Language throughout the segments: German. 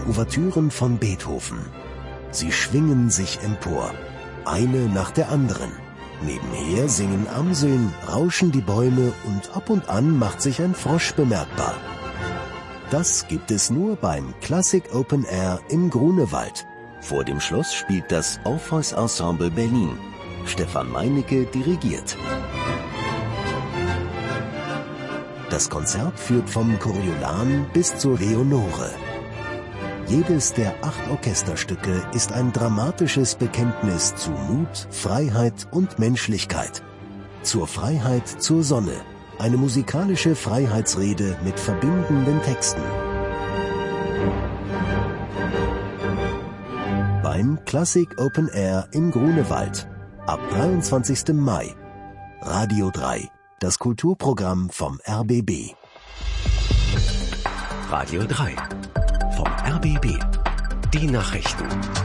Ouvertüren von Beethoven. Sie schwingen sich empor, eine nach der anderen. Nebenher singen Amseln, rauschen die Bäume und ab und an macht sich ein Frosch bemerkbar. Das gibt es nur beim Klassik Open Air im Grunewald. Vor dem Schloss spielt das Orpheus Ensemble Berlin. Stefan Meinecke dirigiert. Das Konzert führt vom Coriolan bis zur Leonore. Jedes der 8 Orchesterstücke ist ein dramatisches Bekenntnis zu Mut, Freiheit und Menschlichkeit. Zur Freiheit zur Sonne. Eine musikalische Freiheitsrede mit verbindenden Texten. Beim Klassik Open Air im Grunewald. Ab 23. Mai. Radio 3. Das Kulturprogramm vom RBB. Radio 3. Vom RBB. Die Nachrichten.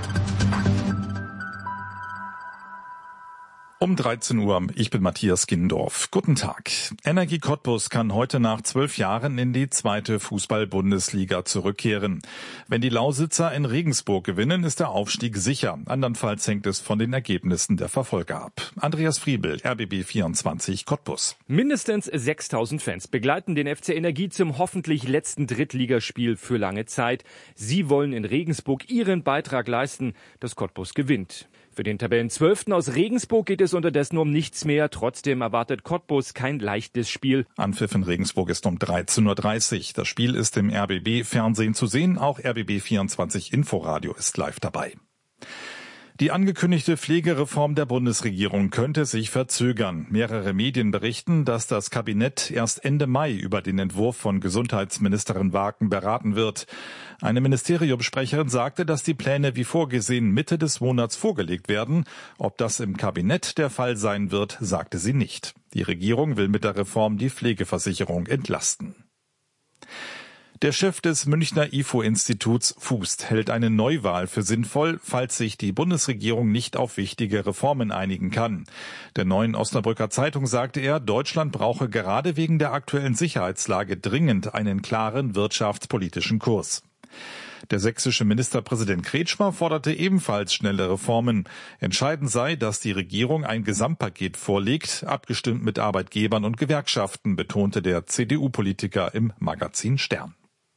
Um 13 Uhr, ich bin Matthias Gindorf. Guten Tag. Energie Cottbus kann heute nach 12 Jahren in die 2. Fußball-Bundesliga zurückkehren. Wenn die Lausitzer in Regensburg gewinnen, ist der Aufstieg sicher. Andernfalls hängt es von den Ergebnissen der Verfolger ab. Andreas Friebel, RBB 24 Cottbus. Mindestens 6.000 Fans begleiten den FC Energie zum hoffentlich letzten Drittligaspiel für lange Zeit. Sie wollen in Regensburg ihren Beitrag leisten, dass Cottbus gewinnt. Für den Tabellenzwölften aus Regensburg geht es unterdessen um nichts mehr. Trotzdem erwartet Cottbus kein leichtes Spiel. Anpfiff in Regensburg ist um 13.30 Uhr. Das Spiel ist im RBB-Fernsehen zu sehen. Auch RBB 24 Inforadio ist live dabei. Die angekündigte Pflegereform der Bundesregierung könnte sich verzögern. Mehrere Medien berichten, dass das Kabinett erst Ende Mai über den Entwurf von Gesundheitsministerin Waken beraten wird. Eine Ministeriumssprecherin sagte, dass die Pläne wie vorgesehen Mitte des Monats vorgelegt werden. Ob das im Kabinett der Fall sein wird, sagte sie nicht. Die Regierung will mit der Reform die Pflegeversicherung entlasten. Der Chef des Münchner IFO-Instituts Fußt hält eine Neuwahl für sinnvoll, falls sich die Bundesregierung nicht auf wichtige Reformen einigen kann. Der Neuen Osnabrücker Zeitung sagte er, Deutschland brauche gerade wegen der aktuellen Sicherheitslage dringend einen klaren wirtschaftspolitischen Kurs. Der sächsische Ministerpräsident Kretschmer forderte ebenfalls schnelle Reformen. Entscheidend sei, dass die Regierung ein Gesamtpaket vorlegt, abgestimmt mit Arbeitgebern und Gewerkschaften, betonte der CDU-Politiker im Magazin Stern.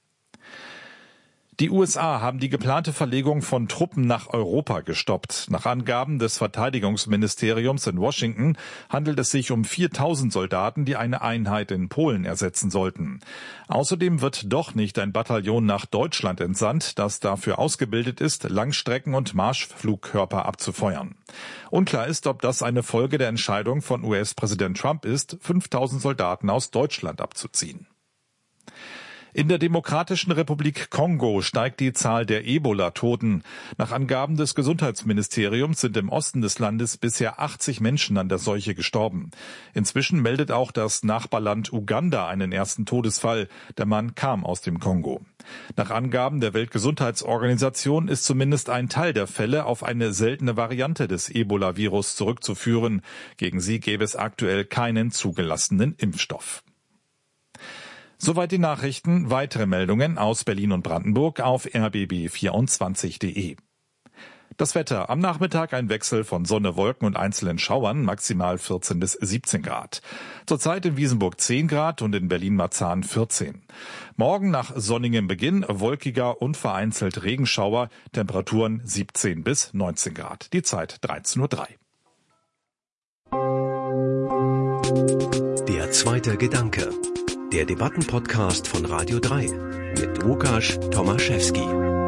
Die USA haben die geplante Verlegung von Truppen nach Europa gestoppt. Nach Angaben des Verteidigungsministeriums in Washington handelt es sich um 4.000 Soldaten, die eine Einheit in Polen ersetzen sollten. Außerdem wird doch nicht ein Bataillon nach Deutschland entsandt, das dafür ausgebildet ist, Langstrecken- und Marschflugkörper abzufeuern. Unklar ist, ob das eine Folge der Entscheidung von US-Präsident Trump ist, 5.000 Soldaten aus Deutschland abzuziehen. In der Demokratischen Republik Kongo steigt die Zahl der Ebola-Toten. Nach Angaben des Gesundheitsministeriums sind im Osten des Landes bisher 80 Menschen an der Seuche gestorben. Inzwischen meldet auch das Nachbarland Uganda einen ersten Todesfall. Der Mann kam aus dem Kongo. Nach Angaben der Weltgesundheitsorganisation ist zumindest ein Teil der Fälle auf eine seltene Variante des Ebola-Virus zurückzuführen. Gegen sie gäbe es aktuell keinen zugelassenen Impfstoff. Soweit die Nachrichten. Weitere Meldungen aus Berlin und Brandenburg auf rbb24.de. Das Wetter. Am Nachmittag ein Wechsel von Sonne, Wolken und einzelnen Schauern, maximal 14 bis 17 Grad. Zurzeit in Wiesenburg 10 Grad und in Berlin-Marzahn 14. Morgen nach sonnigem Beginn wolkiger und vereinzelt Regenschauer, Temperaturen 17 bis 19 Grad. Die Zeit 13.03 Uhr. Der zweite Gedanke. Der Debattenpodcast von Radio 3 mit Łukasz Tomaszewski.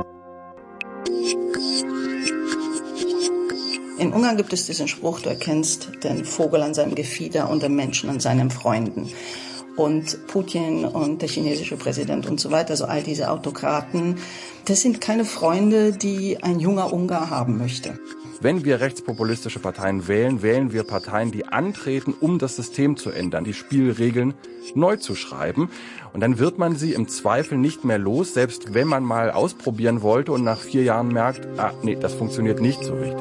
In Ungarn gibt es diesen Spruch, du erkennst den Vogel an seinem Gefieder und den Menschen an seinen Freunden. Und Putin und der chinesische Präsident und so weiter, also all diese Autokraten, das sind keine Freunde, die ein junger Ungar haben möchte. Wenn wir rechtspopulistische Parteien wählen, wählen wir Parteien, die antreten, um das System zu ändern, die Spielregeln neu zu schreiben. Und dann wird man sie im Zweifel nicht mehr los, selbst wenn man mal ausprobieren wollte und nach 4 Jahren merkt, nee, das funktioniert nicht so richtig.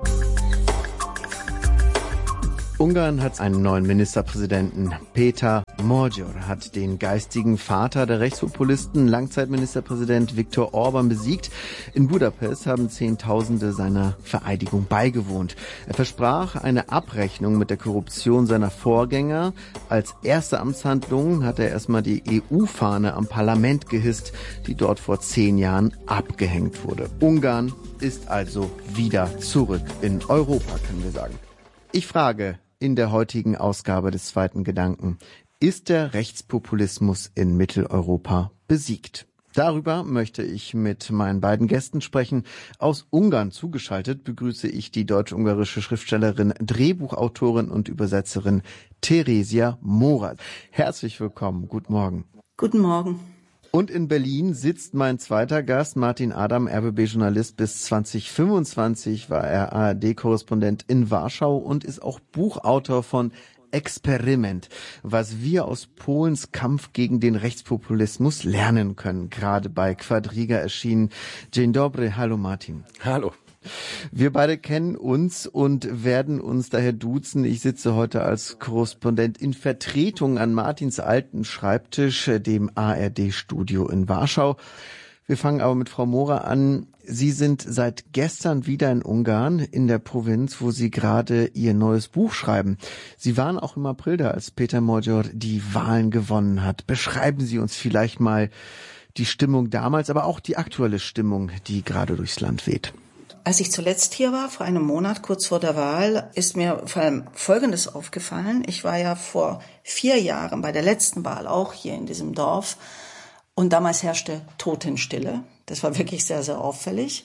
Ungarn hat einen neuen Ministerpräsidenten, Péter Magyar hat den geistigen Vater der Rechtspopulisten, Langzeitministerpräsident Viktor Orban, besiegt. In Budapest haben Zehntausende seiner Vereidigung beigewohnt. Er versprach eine Abrechnung mit der Korruption seiner Vorgänger. Als erste Amtshandlung hat er erstmal die EU-Fahne am Parlament gehisst, die dort vor 10 Jahren abgehängt wurde. Ungarn ist also wieder zurück in Europa, können wir sagen. Ich frage in der heutigen Ausgabe des zweiten Gedanken: Ist der Rechtspopulismus in Mitteleuropa besiegt? Darüber möchte ich mit meinen beiden Gästen sprechen. Aus Ungarn zugeschaltet begrüße ich die deutsch-ungarische Schriftstellerin, Drehbuchautorin und Übersetzerin Teresia Mora. Herzlich willkommen. Guten Morgen. Guten Morgen. Und in Berlin sitzt mein zweiter Gast, Martin Adam, RBB-Journalist. Bis 2025 war er ARD-Korrespondent in Warschau und ist auch Buchautor von Experiment, was wir aus Polens Kampf gegen den Rechtspopulismus lernen können. Gerade bei Quadriga erschienen. Dzień dobry, hallo Martin. Hallo. Wir beide kennen uns und werden uns daher duzen. Ich sitze heute als Korrespondent in Vertretung an Martins alten Schreibtisch, dem ARD-Studio in Warschau. Wir fangen aber mit Frau Mora an. Sie sind seit gestern wieder in Ungarn, in der Provinz, wo Sie gerade Ihr neues Buch schreiben. Sie waren auch im April da, als Peter Magyar die Wahlen gewonnen hat. Beschreiben Sie uns vielleicht mal die Stimmung damals, aber auch die aktuelle Stimmung, die gerade durchs Land weht. Als ich zuletzt hier war, vor einem Monat, kurz vor der Wahl, ist mir vor allem Folgendes aufgefallen. Ich war ja vor 4 Jahren bei der letzten Wahl auch hier in diesem Dorf und damals herrschte Totenstille. Das war wirklich sehr, sehr auffällig.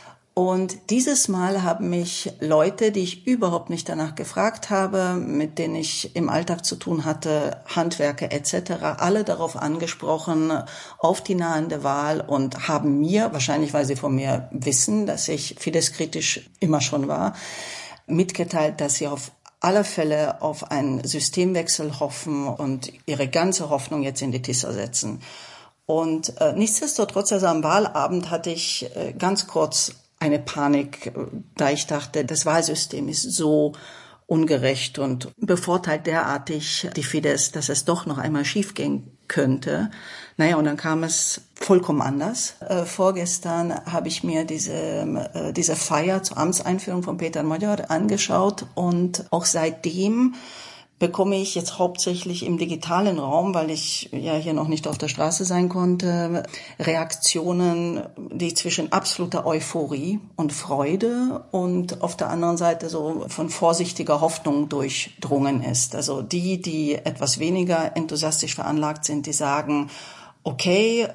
Und dieses Mal haben mich Leute, die ich überhaupt nicht danach gefragt habe, mit denen ich im Alltag zu tun hatte, Handwerker etc., alle darauf angesprochen, auf die nahende Wahl, und haben mir, wahrscheinlich weil sie von mir wissen, dass ich Fidesz-kritisch immer schon war, mitgeteilt, dass sie auf alle Fälle auf einen Systemwechsel hoffen und ihre ganze Hoffnung jetzt in die Tisser setzen. Und nichtsdestotrotz, also am Wahlabend hatte ich ganz kurz eine Panik, da ich dachte, das Wahlsystem ist so ungerecht und bevorteilt derartig die Fidesz, dass es doch noch einmal schiefgehen könnte. Naja, und dann kam es vollkommen anders. Vorgestern habe ich mir diese Feier zur Amtseinführung von Peter Magyar angeschaut, und auch seitdem bekomme ich jetzt hauptsächlich im digitalen Raum, weil ich ja hier noch nicht auf der Straße sein konnte, Reaktionen, die zwischen absoluter Euphorie und Freude und auf der anderen Seite so von vorsichtiger Hoffnung durchdrungen ist. Also die etwas weniger enthusiastisch veranlagt sind, die sagen: Okay,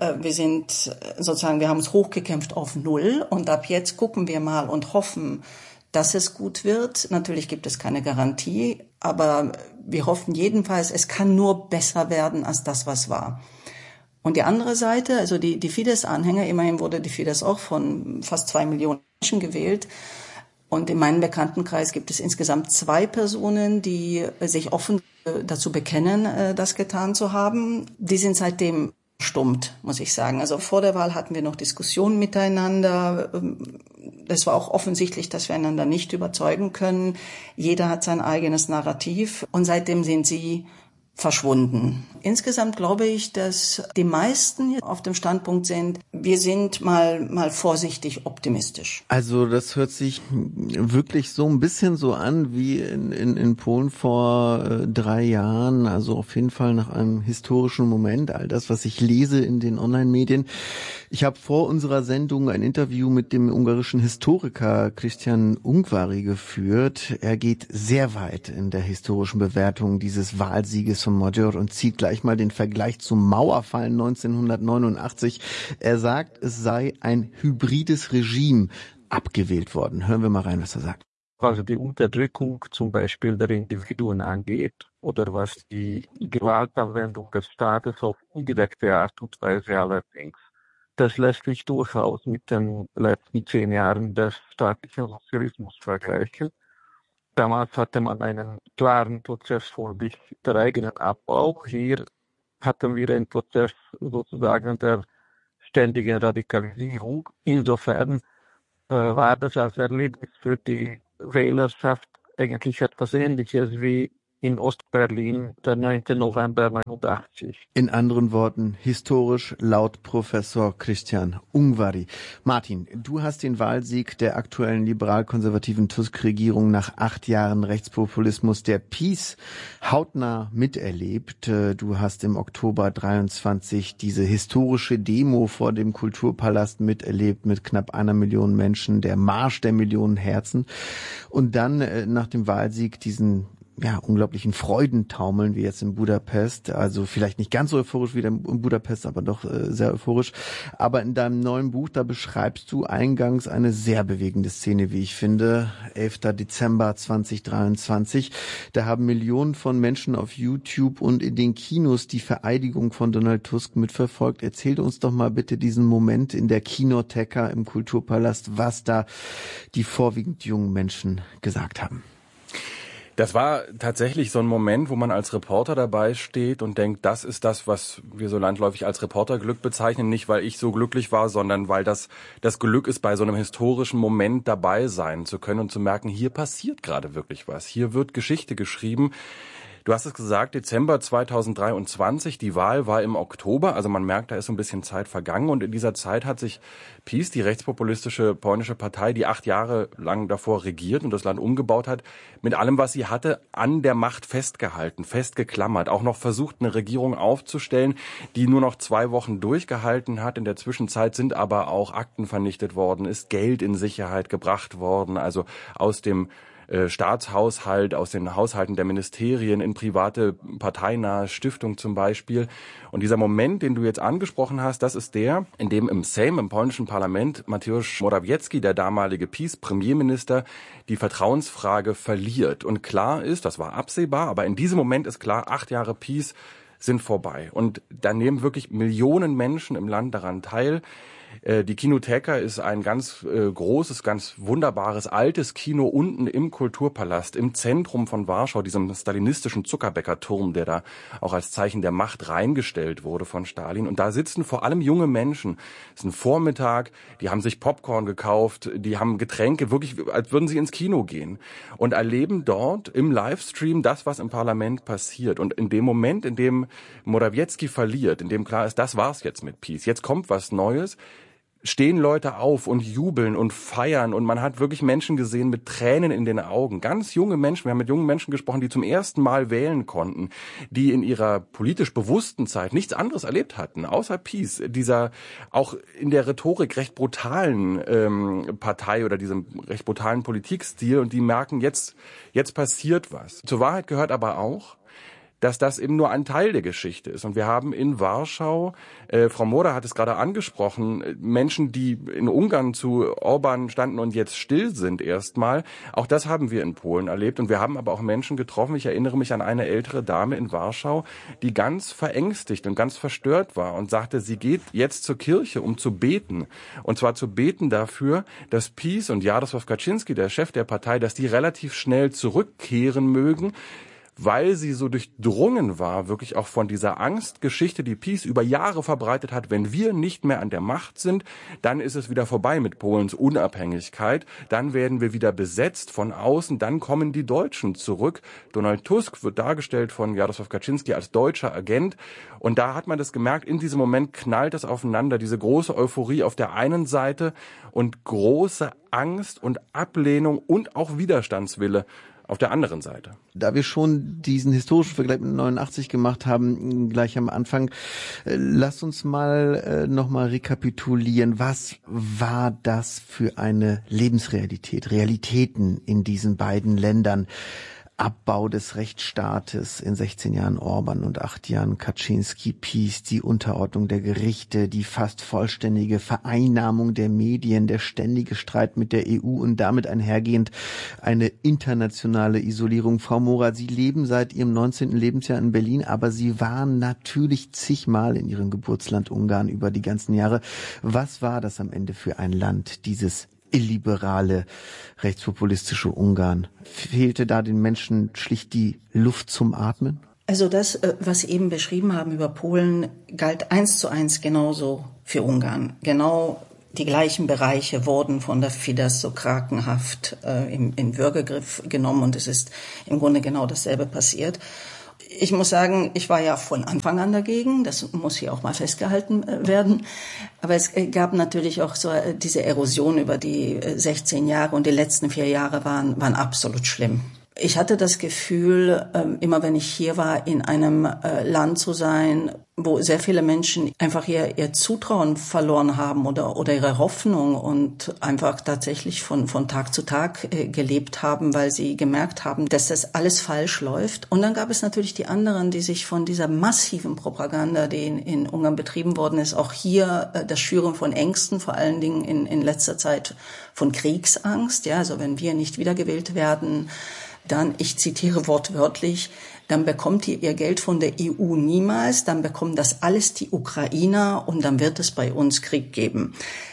wir haben uns hochgekämpft auf 0 und ab jetzt gucken wir mal und hoffen, dass es gut wird. Natürlich gibt es keine Garantie, aber wir hoffen jedenfalls, es kann nur besser werden als das, was war. Und die andere Seite, also die Fidesz-Anhänger, immerhin wurde die Fidesz auch von fast 2 Millionen Menschen gewählt. Und in meinem Bekanntenkreis gibt es insgesamt 2 Personen, die sich offen dazu bekennen, das getan zu haben. Die sind seitdem verstummt, muss ich sagen. Also vor der Wahl hatten wir noch Diskussionen miteinander. Es war auch offensichtlich, dass wir einander nicht überzeugen können. Jeder hat sein eigenes Narrativ und seitdem sind sie verschwunden. Insgesamt glaube ich, dass die meisten hier auf dem Standpunkt sind, wir sind mal vorsichtig optimistisch. Also das hört sich wirklich so ein bisschen so an wie in Polen vor 3 Jahren, also auf jeden Fall nach einem historischen Moment, all das, was ich lese in den Online-Medien. Ich habe vor unserer Sendung ein Interview mit dem ungarischen Historiker Christian Ungváry geführt. Er geht sehr weit in der historischen Bewertung dieses Wahlsieges von Magyar und zieht gleich mal den Vergleich zum Mauerfall 1989. Er sagt, es sei ein hybrides Regime abgewählt worden. Hören wir mal rein, was er sagt. Was die Unterdrückung zum Beispiel der Individuen angeht oder was die Gewaltanwendung des Staates auf ungedeckte Art und Weise allerdings. Das lässt sich durchaus mit den letzten 10 Jahren des staatlichen Sozialismus vergleichen. Damals hatte man einen klaren Prozess vor sich, der eigenen Abbau. Hier hatten wir einen Prozess sozusagen der ständigen Radikalisierung. Insofern war das als Erlebnis für die Wählerschaft eigentlich etwas Ähnliches wie in Ostberlin, der 9. November 1989. In anderen Worten, historisch laut Professor Christian Ungváry. Martin, du hast den Wahlsieg der aktuellen liberal-konservativen Tusk-Regierung nach 8 Jahren Rechtspopulismus der PiS hautnah miterlebt. Du hast im Oktober 23 diese historische Demo vor dem Kulturpalast miterlebt mit knapp 1 Million Menschen, der Marsch der Millionen Herzen. Und dann nach dem Wahlsieg diesen unglaublichen Freudentaumeln wie jetzt in Budapest, also vielleicht nicht ganz so euphorisch wie in Budapest, aber doch sehr euphorisch. Aber in deinem neuen Buch, da beschreibst du eingangs eine sehr bewegende Szene, wie ich finde. 11. Dezember 2023. Da haben Millionen von Menschen auf YouTube und in den Kinos die Vereidigung von Donald Tusk mitverfolgt. Erzähl uns doch mal bitte diesen Moment in der Kinoteca im Kulturpalast, was da die vorwiegend jungen Menschen gesagt haben. Das war tatsächlich so ein Moment, wo man als Reporter dabei steht und denkt, das ist das, was wir so landläufig als Reporterglück bezeichnen. Nicht, weil ich so glücklich war, sondern weil das Glück ist, bei so einem historischen Moment dabei sein zu können und zu merken, hier passiert gerade wirklich was. Hier wird Geschichte geschrieben. Du hast es gesagt, Dezember 2023, die Wahl war im Oktober, also man merkt, da ist so ein bisschen Zeit vergangen und in dieser Zeit hat sich PiS, die rechtspopulistische polnische Partei, die 8 Jahre lang davor regiert und das Land umgebaut hat, mit allem, was sie hatte, an der Macht festgehalten, festgeklammert, auch noch versucht, eine Regierung aufzustellen, die nur noch 2 Wochen durchgehalten hat. In der Zwischenzeit sind aber auch Akten vernichtet worden, ist Geld in Sicherheit gebracht worden, also aus dem Staatshaushalt, aus den Haushalten der Ministerien in private parteinahe Stiftungen zum Beispiel. Und dieser Moment, den du jetzt angesprochen hast, das ist der, in dem im Sejm, im polnischen Parlament, Mateusz Morawiecki, der damalige PiS-Premierminister, die Vertrauensfrage verliert. Und klar ist, das war absehbar, aber in diesem Moment ist klar, 8 Jahre PiS sind vorbei. Und da nehmen wirklich Millionen Menschen im Land daran teil. Die Kinoteca ist ein ganz großes, ganz wunderbares, altes Kino unten im Kulturpalast, im Zentrum von Warschau, diesem stalinistischen Zuckerbäckerturm, der da auch als Zeichen der Macht reingestellt wurde von Stalin. Und da sitzen vor allem junge Menschen. Es ist ein Vormittag, die haben sich Popcorn gekauft, die haben Getränke, wirklich, als würden sie ins Kino gehen und erleben dort im Livestream das, was im Parlament passiert. Und in dem Moment, in dem Morawiecki verliert, in dem klar ist, das war's jetzt mit PiS, jetzt kommt was Neues, stehen Leute auf und jubeln und feiern und man hat wirklich Menschen gesehen mit Tränen in den Augen. Ganz junge Menschen, wir haben mit jungen Menschen gesprochen, die zum ersten Mal wählen konnten, die in ihrer politisch bewussten Zeit nichts anderes erlebt hatten, außer PiS, dieser auch in der Rhetorik recht brutalen Partei oder diesem recht brutalen Politikstil und die merken, jetzt passiert was. Zur Wahrheit gehört aber auch, dass das eben nur ein Teil der Geschichte ist. Und wir haben in Warschau, Frau Moder hat es gerade angesprochen, Menschen, die in Ungarn zu Orban standen und jetzt still sind erstmal. Auch das haben wir in Polen erlebt. Und wir haben aber auch Menschen getroffen. Ich erinnere mich an eine ältere Dame in Warschau, die ganz verängstigt und ganz verstört war und sagte, sie geht jetzt zur Kirche, um zu beten. Und zwar zu beten dafür, dass PiS und Jarosław Kaczyński, der Chef der Partei, dass die relativ schnell zurückkehren mögen, weil sie so durchdrungen war, wirklich auch von dieser Angstgeschichte, die PiS über Jahre verbreitet hat. Wenn wir nicht mehr an der Macht sind, dann ist es wieder vorbei mit Polens Unabhängigkeit. Dann werden wir wieder besetzt von außen. Dann kommen die Deutschen zurück. Donald Tusk wird dargestellt von Jarosław Kaczyński als deutscher Agent. Und da hat man das gemerkt, in diesem Moment knallt es aufeinander. Diese große Euphorie auf der einen Seite und große Angst und Ablehnung und auch Widerstandswille auf der anderen Seite. Da wir schon diesen historischen Vergleich mit 89 gemacht haben, gleich am Anfang, lasst uns mal nochmal rekapitulieren. Was war das für eine Lebensrealität, Realitäten in diesen beiden Ländern? Abbau des Rechtsstaates in 16 Jahren Orban und 8 Jahren Kaczyński, PiS, die Unterordnung der Gerichte, die fast vollständige Vereinnahmung der Medien, der ständige Streit mit der EU und damit einhergehend eine internationale Isolierung. Frau Mora, Sie leben seit Ihrem 19. Lebensjahr in Berlin, aber Sie waren natürlich zigmal in Ihrem Geburtsland Ungarn über die ganzen Jahre. Was war das am Ende für ein Land, dieses illiberale, rechtspopulistische Ungarn? Fehlte da den Menschen schlicht die Luft zum Atmen? Also das, was Sie eben beschrieben haben über Polen, galt 1:1 genauso für Ungarn. Genau Die gleichen Bereiche wurden von der Fidesz so krakenhaft in Würgegriff genommen und es ist im Grunde genau dasselbe passiert. Ich muss sagen, ich war ja von Anfang an dagegen, das muss hier auch mal festgehalten werden. Aber es gab natürlich auch so diese Erosion über die 16 Jahre und die letzten 4 Jahre waren absolut schlimm. Ich hatte das Gefühl, immer wenn ich hier war, in einem Land zu sein, wo sehr viele Menschen einfach ihr Zutrauen verloren haben oder ihre Hoffnung und einfach tatsächlich von Tag zu Tag gelebt haben, weil sie gemerkt haben, dass das alles falsch läuft. Und dann gab es natürlich die anderen, die sich von dieser massiven Propaganda, die in Ungarn betrieben worden ist, auch hier das Schüren von Ängsten, vor allen Dingen in letzter Zeit von Kriegsangst. Ja, also wenn wir nicht wiedergewählt werden, dann, ich zitiere wortwörtlich, dann bekommt ihr Geld von der EU niemals, dann bekommen das alles die Ukrainer und dann wird es bei uns Krieg geben.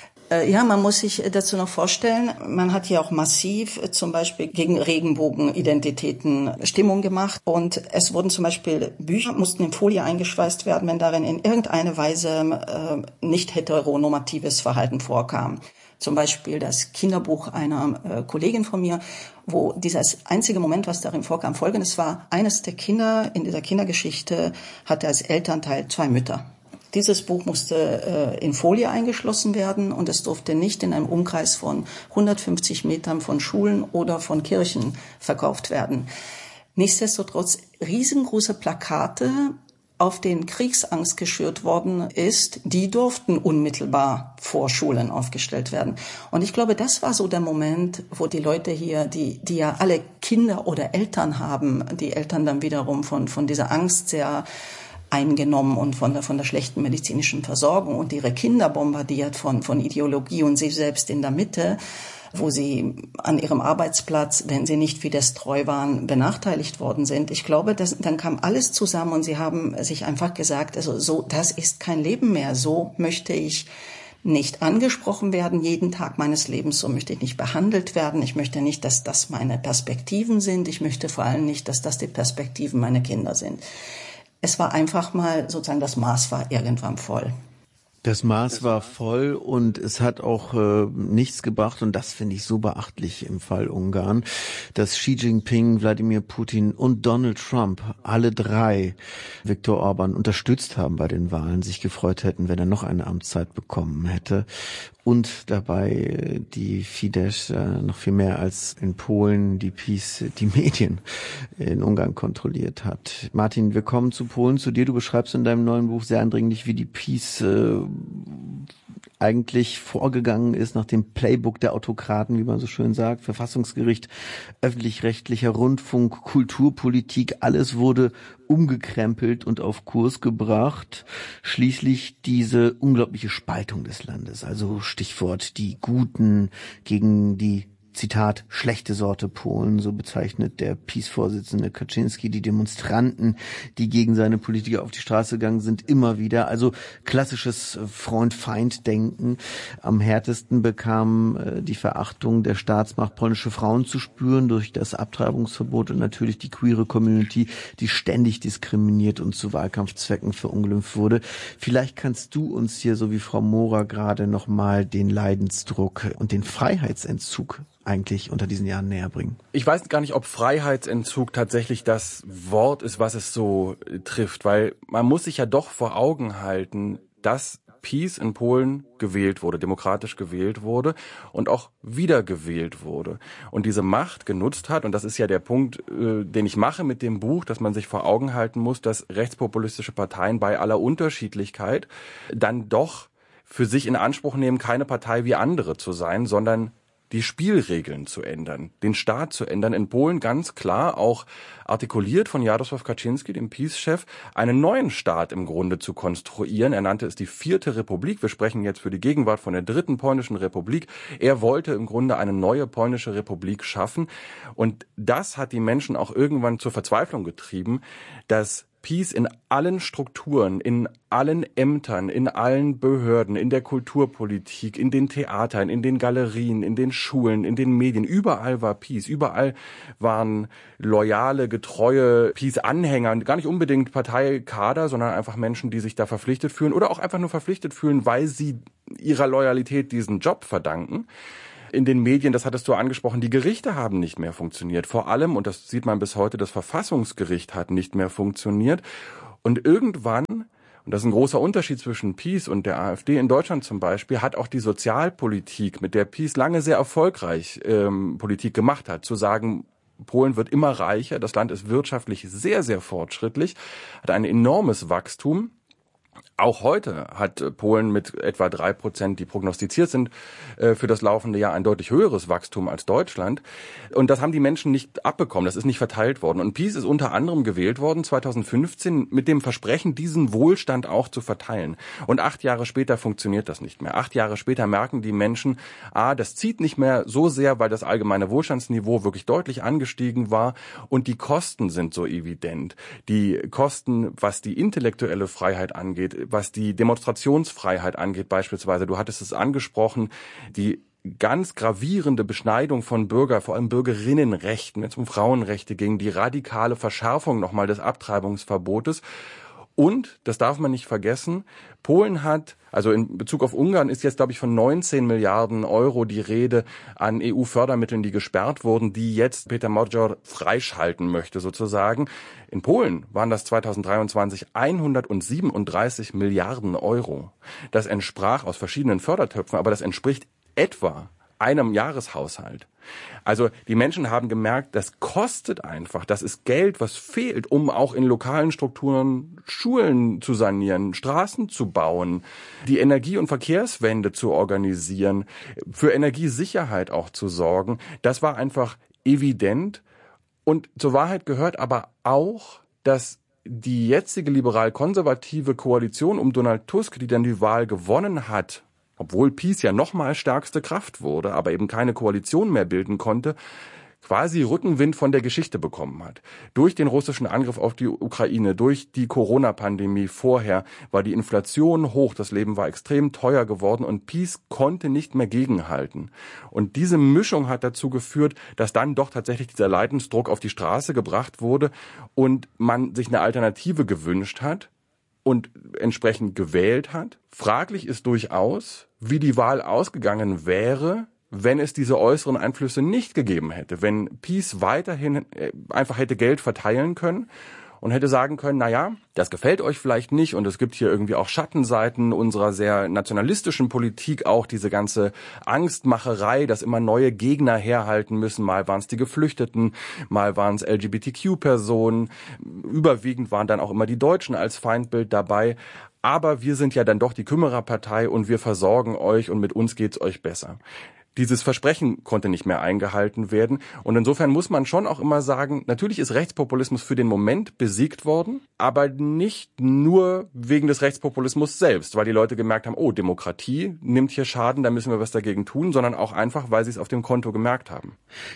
Ja, man muss sich dazu noch vorstellen, man hat hier auch massiv zum Beispiel gegen Regenbogenidentitäten Stimmung gemacht und es wurden zum Beispiel Bücher, mussten in Folie eingeschweißt werden, wenn darin in irgendeiner Weise nicht heteronormatives Verhalten vorkam. Zum Beispiel das Kinderbuch einer Kollegin von mir, wo dieses einzige Moment, was darin vorkam, folgendes war: Eines der Kinder in dieser Kindergeschichte hatte als Elternteil 2 Mütter. Dieses Buch musste in Folie eingeschlossen werden und es durfte nicht in einem Umkreis von 150 Metern von Schulen oder von Kirchen verkauft werden. Nichtsdestotrotz riesengroße Plakate, auf denen Kriegsangst geschürt worden ist, die durften unmittelbar vor Schulen aufgestellt werden. Und ich glaube, das war so der Moment, wo die Leute hier, die ja alle Kinder oder Eltern haben, die Eltern dann wiederum von dieser Angst sehr eingenommen und von der schlechten medizinischen Versorgung und ihre Kinder bombardiert von Ideologie und sie selbst in der Mitte, wo sie an ihrem Arbeitsplatz, wenn sie nicht Fidesz-treu waren, benachteiligt worden sind. Ich glaube, dann kam alles zusammen und sie haben sich einfach gesagt, also so, das ist kein Leben mehr. So möchte ich nicht angesprochen werden jeden Tag meines Lebens. So möchte ich nicht behandelt werden. Ich möchte nicht, dass das meine Perspektiven sind. Ich möchte vor allem nicht, dass das die Perspektiven meiner Kinder sind. Es war einfach mal sozusagen, das Maß war irgendwann voll. Das Maß war voll und es hat auch nichts gebracht und das finde ich so beachtlich im Fall Ungarn, dass Xi Jinping, Wladimir Putin und Donald Trump, alle 3 Viktor Orban unterstützt haben bei den Wahlen, sich gefreut hätten, wenn er noch eine Amtszeit bekommen hätte. Und dabei die Fidesz noch viel mehr als in Polen die PiS die Medien in Ungarn kontrolliert hat. Martin, wir kommen zu Polen, zu dir. Du beschreibst in deinem neuen Buch sehr eindringlich, wie die PiS eigentlich vorgegangen ist nach dem Playbook der Autokraten, wie man so schön sagt. Verfassungsgericht, öffentlich-rechtlicher Rundfunk, Kulturpolitik, alles wurde umgekrempelt und auf Kurs gebracht. Schließlich diese unglaubliche Spaltung des Landes, also Stichwort die Guten gegen die, Zitat, schlechte Sorte Polen, so bezeichnet der PiS-Vorsitzende Kaczynski die Demonstranten, die gegen seine Politiker auf die Straße gegangen sind, immer wieder. Also klassisches Freund-Feind-Denken. Am härtesten bekam die Verachtung der Staatsmacht polnische Frauen zu spüren durch das Abtreibungsverbot und natürlich die queere Community, die ständig diskriminiert und zu Wahlkampfzwecken verunglimpft wurde. Vielleicht kannst du uns hier, so wie Frau Mora gerade, nochmal den Leidensdruck und den Freiheitsentzug eigentlich unter diesen Jahren näher bringen? Ich weiß gar nicht, ob Freiheitsentzug tatsächlich das Wort ist, was es so trifft, weil man muss sich ja doch vor Augen halten, dass PiS in Polen gewählt wurde, demokratisch gewählt wurde und auch wiedergewählt wurde und diese Macht genutzt hat, und das ist ja der Punkt, den ich mache mit dem Buch, dass man sich vor Augen halten muss, dass rechtspopulistische Parteien bei aller Unterschiedlichkeit dann doch für sich in Anspruch nehmen, keine Partei wie andere zu sein, sondern die Spielregeln zu ändern, den Staat zu ändern. In Polen ganz klar auch artikuliert von Jarosław Kaczynski, dem PiS-Chef, einen neuen Staat im Grunde zu konstruieren. Er nannte es die 4. Republik. Wir sprechen jetzt für die Gegenwart von der 3. polnischen Republik. Er wollte im Grunde eine neue polnische Republik schaffen. Und das hat die Menschen auch irgendwann zur Verzweiflung getrieben, dass PiS in allen Strukturen, in allen Ämtern, in allen Behörden, in der Kulturpolitik, in den Theatern, in den Galerien, in den Schulen, in den Medien, überall war PiS, überall waren loyale, getreue PiS-Anhänger, gar nicht unbedingt Parteikader, sondern einfach Menschen, die sich da verpflichtet fühlen oder auch einfach nur verpflichtet fühlen, weil sie ihrer Loyalität diesen Job verdanken. In den Medien, das hattest du angesprochen, die Gerichte haben nicht mehr funktioniert. Vor allem, und das sieht man bis heute, das Verfassungsgericht hat nicht mehr funktioniert. Und irgendwann, und das ist ein großer Unterschied zwischen PiS und der AfD in Deutschland zum Beispiel, hat auch die Sozialpolitik, mit der PiS lange sehr erfolgreich Politik gemacht hat, zu sagen, Polen wird immer reicher, das Land ist wirtschaftlich sehr, sehr fortschrittlich, hat ein enormes Wachstum. Auch heute hat Polen mit etwa 3%, die prognostiziert sind, für das laufende Jahr ein deutlich höheres Wachstum als Deutschland. Und das haben die Menschen nicht abbekommen, das ist nicht verteilt worden. Und PiS ist unter anderem gewählt worden 2015 mit dem Versprechen, diesen Wohlstand auch zu verteilen. Und 8 Jahre später funktioniert das nicht mehr. 8 Jahre später merken die Menschen, das zieht nicht mehr so sehr, weil das allgemeine Wohlstandsniveau wirklich deutlich angestiegen war. Und die Kosten sind so evident. Die Kosten, was die intellektuelle Freiheit angeht, was die Demonstrationsfreiheit angeht beispielsweise, du hattest es angesprochen, die ganz gravierende Beschneidung von vor allem Bürgerinnenrechten, wenn es um Frauenrechte ging, die radikale Verschärfung nochmal des Abtreibungsverbotes. Und, das darf man nicht vergessen, Polen hat, also in Bezug auf Ungarn ist jetzt, glaube ich, von 19 Milliarden Euro die Rede an EU-Fördermitteln, die gesperrt wurden, die jetzt Peter Major freischalten möchte sozusagen. In Polen waren das 2023 137 Milliarden Euro. Das entsprach aus verschiedenen Fördertöpfen, aber das entspricht etwa einem Jahreshaushalt. Also die Menschen haben gemerkt, das kostet einfach, das ist Geld, was fehlt, um auch in lokalen Strukturen Schulen zu sanieren, Straßen zu bauen, die Energie- und Verkehrswende zu organisieren, für Energiesicherheit auch zu sorgen. Das war einfach evident. Und zur Wahrheit gehört aber auch, dass die jetzige liberal-konservative Koalition um Donald Tusk, die dann die Wahl gewonnen hat, obwohl PiS ja nochmal stärkste Kraft wurde, aber eben keine Koalition mehr bilden konnte, quasi Rückenwind von der Geschichte bekommen hat. Durch den russischen Angriff auf die Ukraine, durch die Corona-Pandemie vorher war die Inflation hoch, das Leben war extrem teuer geworden und PiS konnte nicht mehr gegenhalten. Und diese Mischung hat dazu geführt, dass dann doch tatsächlich dieser Leidensdruck auf die Straße gebracht wurde und man sich eine Alternative gewünscht hat und entsprechend gewählt hat. Fraglich ist durchaus, wie die Wahl ausgegangen wäre, wenn es diese äußeren Einflüsse nicht gegeben hätte. Wenn PiS weiterhin einfach hätte Geld verteilen können und hätte sagen können, das gefällt euch vielleicht nicht und es gibt hier irgendwie auch Schattenseiten unserer sehr nationalistischen Politik, auch diese ganze Angstmacherei, dass immer neue Gegner herhalten müssen. Mal waren es die Geflüchteten, mal waren es LGBTQ-Personen, überwiegend waren dann auch immer die Deutschen als Feindbild dabei. Aber wir sind ja dann doch die Kümmererpartei und wir versorgen euch und mit uns geht's euch besser. Dieses Versprechen konnte nicht mehr eingehalten werden. Und insofern muss man schon auch immer sagen, natürlich ist Rechtspopulismus für den Moment besiegt worden, aber nicht nur wegen des Rechtspopulismus selbst, weil die Leute gemerkt haben, Demokratie nimmt hier Schaden, da müssen wir was dagegen tun, sondern auch einfach, weil sie es auf dem Konto gemerkt haben.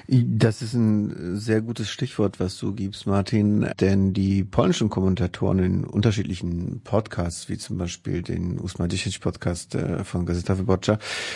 Das ist ein sehr gutes Stichwort, was du gibst, Martin, denn die polnischen Kommentatoren in unterschiedlichen Podcasts, wie zum Beispiel den Ósma-10-Podcast von Gazeta Wyborcza,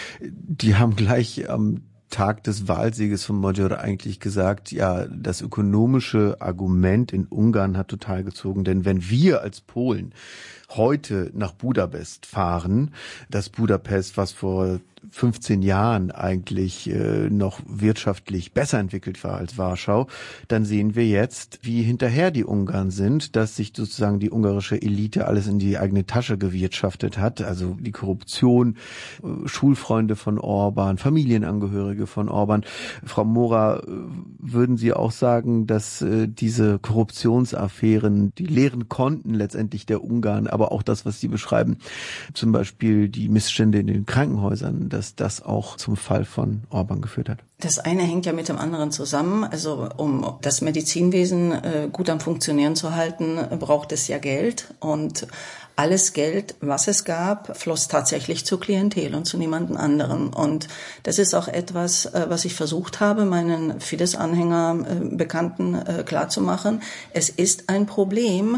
die haben gleich am Tag des Wahlsieges von Major eigentlich gesagt, das ökonomische Argument in Ungarn hat total gezogen, denn wenn wir als Polen heute nach Budapest fahren, das Budapest, was vor 15 Jahren eigentlich noch wirtschaftlich besser entwickelt war als Warschau, dann sehen wir jetzt, wie hinterher die Ungarn sind, dass sich sozusagen die ungarische Elite alles in die eigene Tasche gewirtschaftet hat, also die Korruption, Schulfreunde von Orban, Familienangehörige von Orban. Frau Mora, würden Sie auch sagen, dass diese Korruptionsaffären, die leeren Konten letztendlich der Ungarn, aber auch das, was Sie beschreiben, zum Beispiel die Missstände in den Krankenhäusern, dass das auch zum Fall von Orban geführt hat? Das eine hängt ja mit dem anderen zusammen. Also um das Medizinwesen gut am Funktionieren zu halten, braucht es ja Geld. Und alles Geld, was es gab, floss tatsächlich zur Klientel und zu niemandem anderen. Und das ist auch etwas, was ich versucht habe, meinen Fidesz-Anhänger Bekannten klarzumachen. Es ist ein Problem,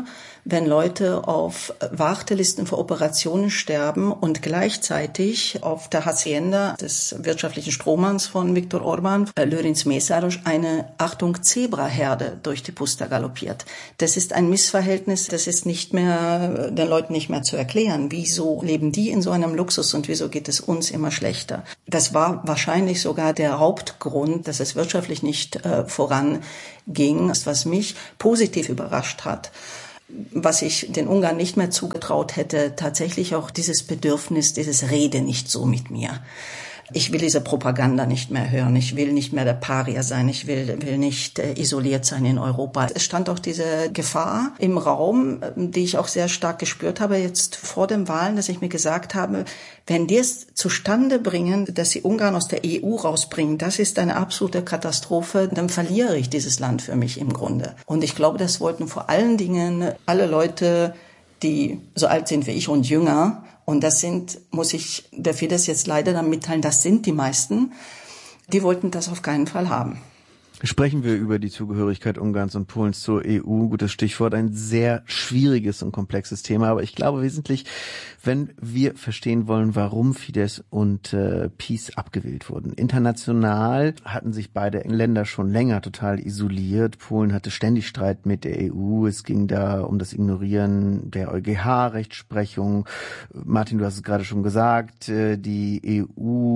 wenn Leute auf Wartelisten für Operationen sterben und gleichzeitig auf der Hacienda des wirtschaftlichen Strohmanns von Viktor Orban, Lőrinc Mészáros, eine, Achtung, Zebraherde durch die Puszta galoppiert. Das ist ein Missverhältnis, das ist nicht mehr, den Leuten nicht mehr zu erklären. Wieso leben die in so einem Luxus und wieso geht es uns immer schlechter? Das war wahrscheinlich sogar der Hauptgrund, dass es wirtschaftlich nicht voranging, was mich positiv überrascht hat. Was ich den Ungarn nicht mehr zugetraut hätte, tatsächlich auch dieses Bedürfnis, dieses Rede nicht so mit mir. Ich will diese Propaganda nicht mehr hören. Ich will nicht mehr der Paria sein. Ich will nicht isoliert sein in Europa. Es stand auch diese Gefahr im Raum, die ich auch sehr stark gespürt habe jetzt vor den Wahlen, dass ich mir gesagt habe, wenn die es zustande bringen, dass sie Ungarn aus der EU rausbringen, das ist eine absolute Katastrophe, dann verliere ich dieses Land für mich im Grunde. Und ich glaube, das wollten vor allen Dingen alle Leute, die so alt sind wie ich und jünger. Und das sind, muss ich der Fidesz jetzt leider dann mitteilen, das sind die meisten, die wollten das auf keinen Fall haben. Sprechen wir über die Zugehörigkeit Ungarns und Polens zur EU. Gutes Stichwort, ein sehr schwieriges und komplexes Thema. Aber ich glaube wesentlich, wenn wir verstehen wollen, warum Fidesz und PiS abgewählt wurden. International hatten sich beide Länder schon länger total isoliert. Polen hatte ständig Streit mit der EU. Es ging da um das Ignorieren der EuGH-Rechtsprechung. Martin, du hast es gerade schon gesagt, die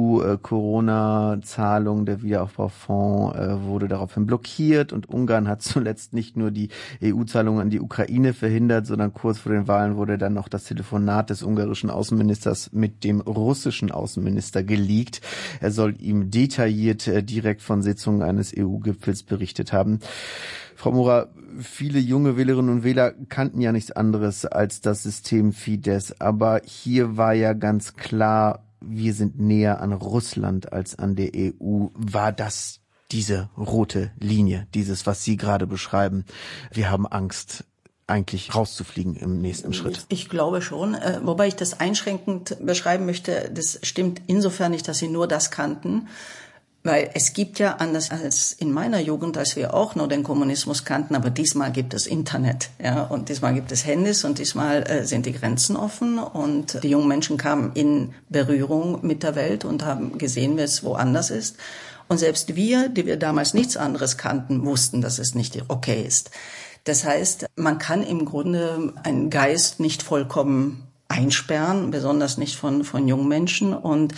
EU-Corona-Zahlung, der Wiederaufbaufonds wurde daraufhin blockiert und Ungarn hat zuletzt nicht nur die EU-Zahlungen an die Ukraine verhindert, sondern kurz vor den Wahlen wurde dann noch das Telefonat des ungarischen Außenministers mit dem russischen Außenminister geleakt. Er soll ihm detailliert direkt von Sitzungen eines EU-Gipfels berichtet haben. Frau Mura, viele junge Wählerinnen und Wähler kannten ja nichts anderes als das System Fidesz, aber hier war ja ganz klar, wir sind näher an Russland als an der EU. War das diese rote Linie, dieses, was Sie gerade beschreiben? Wir haben Angst, eigentlich rauszufliegen im nächsten Schritt. Ich glaube schon, wobei ich das einschränkend beschreiben möchte, das stimmt insofern nicht, dass Sie nur das kannten, weil es gibt ja, anders als in meiner Jugend, als wir auch nur den Kommunismus kannten, aber diesmal gibt es Internet, ja, und diesmal gibt es Handys und diesmal sind die Grenzen offen und die jungen Menschen kamen in Berührung mit der Welt und haben gesehen, wie es woanders ist. Und selbst wir, die wir damals nichts anderes kannten, wussten, dass es nicht okay ist. Das heißt, man kann im Grunde einen Geist nicht vollkommen einsperren, besonders nicht von jungen Menschen. Und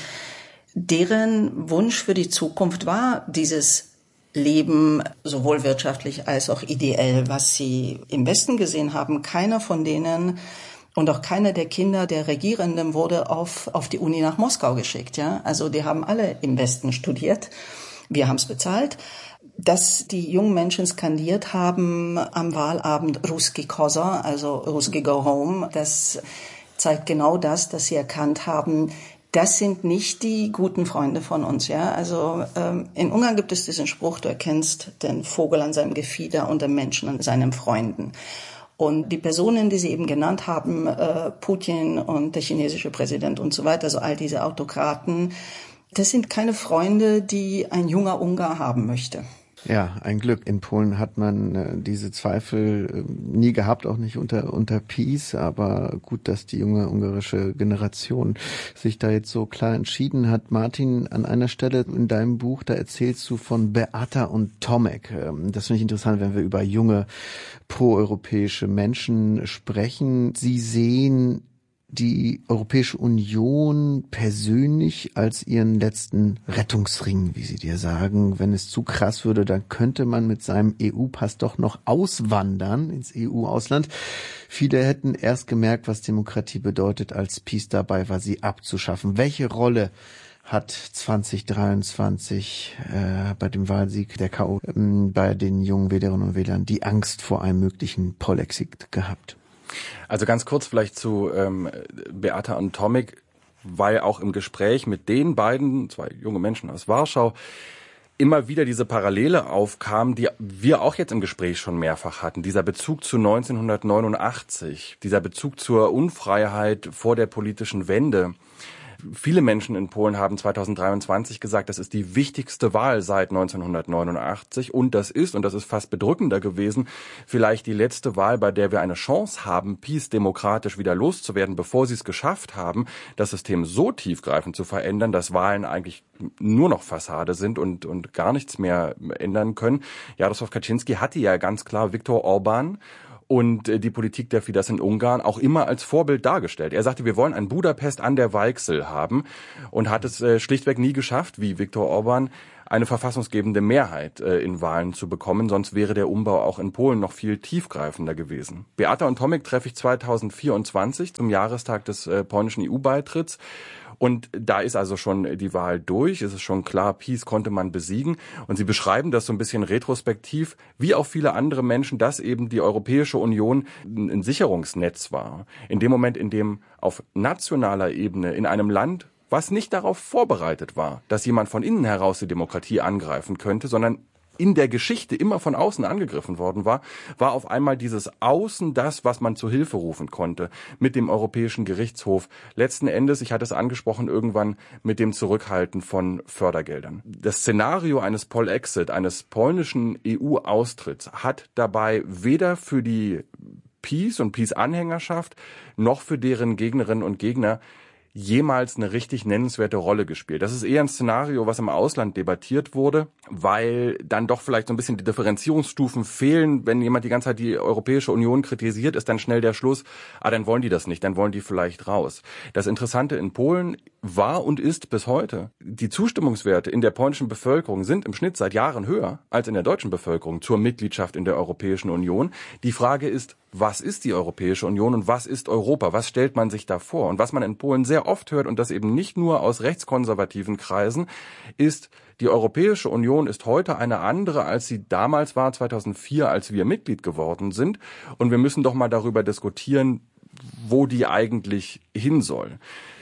deren Wunsch für die Zukunft war dieses Leben, sowohl wirtschaftlich als auch ideell, was sie im Westen gesehen haben. Keiner von denen und auch keiner der Kinder der Regierenden wurde auf die Uni nach Moskau geschickt. Ja, also die haben alle im Westen studiert. Wir haben es bezahlt. Dass die jungen Menschen skandiert haben am Wahlabend Ruski Kosa, also Ruski Go Home, das zeigt genau das, dass sie erkannt haben, das sind nicht die guten Freunde von uns. Ja, also in Ungarn gibt es diesen Spruch: Du erkennst den Vogel an seinem Gefieder und den Menschen an seinen Freunden. Und die Personen, die Sie eben genannt haben, Putin und der chinesische Präsident und so weiter, also all diese Autokraten, das sind keine Freunde, die ein junger Ungar haben möchte. Ja, ein Glück. In Polen hat man diese Zweifel nie gehabt, auch nicht unter PiS, aber gut, dass die junge ungarische Generation sich da jetzt so klar entschieden hat. Martin, an einer Stelle in deinem Buch, da erzählst du von Beata und Tomek. Das finde ich interessant, wenn wir über junge proeuropäische Menschen sprechen. Sie sehen die Europäische Union persönlich als ihren letzten Rettungsring, wie sie dir sagen. Wenn es zu krass würde, dann könnte man mit seinem EU-Pass doch noch auswandern ins EU-Ausland. Viele hätten erst gemerkt, was Demokratie bedeutet, als PiS dabei war, sie abzuschaffen. Welche Rolle hat 2023 bei dem Wahlsieg der K.O. bei den jungen Wählerinnen und Wählern die Angst vor einem möglichen Polexit gehabt? Also ganz kurz vielleicht zu Beata und Tomek, weil auch im Gespräch mit den beiden, zwei junge Menschen aus Warschau, immer wieder diese Parallele aufkam, die wir auch jetzt im Gespräch schon mehrfach hatten. Dieser Bezug zu 1989, dieser Bezug zur Unfreiheit vor der politischen Wende. Viele Menschen in Polen haben 2023 gesagt, das ist die wichtigste Wahl seit 1989 und das ist fast bedrückender gewesen, vielleicht die letzte Wahl, bei der wir eine Chance haben, PiS demokratisch wieder loszuwerden, bevor sie es geschafft haben, das System so tiefgreifend zu verändern, dass Wahlen eigentlich nur noch Fassade sind und gar nichts mehr ändern können. Jarosław Kaczyński hatte ja ganz klar Viktor Orbán und die Politik der Fidesz in Ungarn auch immer als Vorbild dargestellt. Er sagte, wir wollen ein Budapest an der Weichsel haben und hat es schlichtweg nie geschafft, wie Viktor Orbán, eine verfassungsgebende Mehrheit in Wahlen zu bekommen. Sonst wäre der Umbau auch in Polen noch viel tiefgreifender gewesen. Beata und Tomek treffe ich 2024 zum Jahrestag des polnischen EU-Beitritts. Und da ist also schon die Wahl durch. Es ist schon klar, PiS konnte man besiegen. Und sie beschreiben das so ein bisschen retrospektiv, wie auch viele andere Menschen, dass eben die Europäische Union ein Sicherungsnetz war. In dem Moment, in dem auf nationaler Ebene in einem Land, was nicht darauf vorbereitet war, dass jemand von innen heraus die Demokratie angreifen könnte, sondern in der Geschichte immer von außen angegriffen worden war auf einmal dieses Außen das, was man zu Hilfe rufen konnte mit dem Europäischen Gerichtshof. Letzten Endes, ich hatte es angesprochen, irgendwann mit dem Zurückhalten von Fördergeldern. Das Szenario eines Polexit, eines polnischen EU-Austritts, hat dabei weder für die PiS und PiS-Anhängerschaft noch für deren Gegnerinnen und Gegner jemals eine richtig nennenswerte Rolle gespielt. Das ist eher ein Szenario, was im Ausland debattiert wurde, weil dann doch vielleicht so ein bisschen die Differenzierungsstufen fehlen. Wenn jemand die ganze Zeit die Europäische Union kritisiert, ist dann schnell der Schluss, dann wollen die das nicht, dann wollen die vielleicht raus. Das Interessante in Polen war und ist bis heute, die Zustimmungswerte in der polnischen Bevölkerung sind im Schnitt seit Jahren höher als in der deutschen Bevölkerung zur Mitgliedschaft in der Europäischen Union. Die Frage ist, was ist die Europäische Union und was ist Europa? Was stellt man sich da vor? Und was man in Polen sehr oft hört, und das eben nicht nur aus rechtskonservativen Kreisen, ist, die Europäische Union ist heute eine andere, als sie damals war, 2004, als wir Mitglied geworden sind. Und wir müssen doch mal darüber diskutieren, wo die eigentlich hin soll.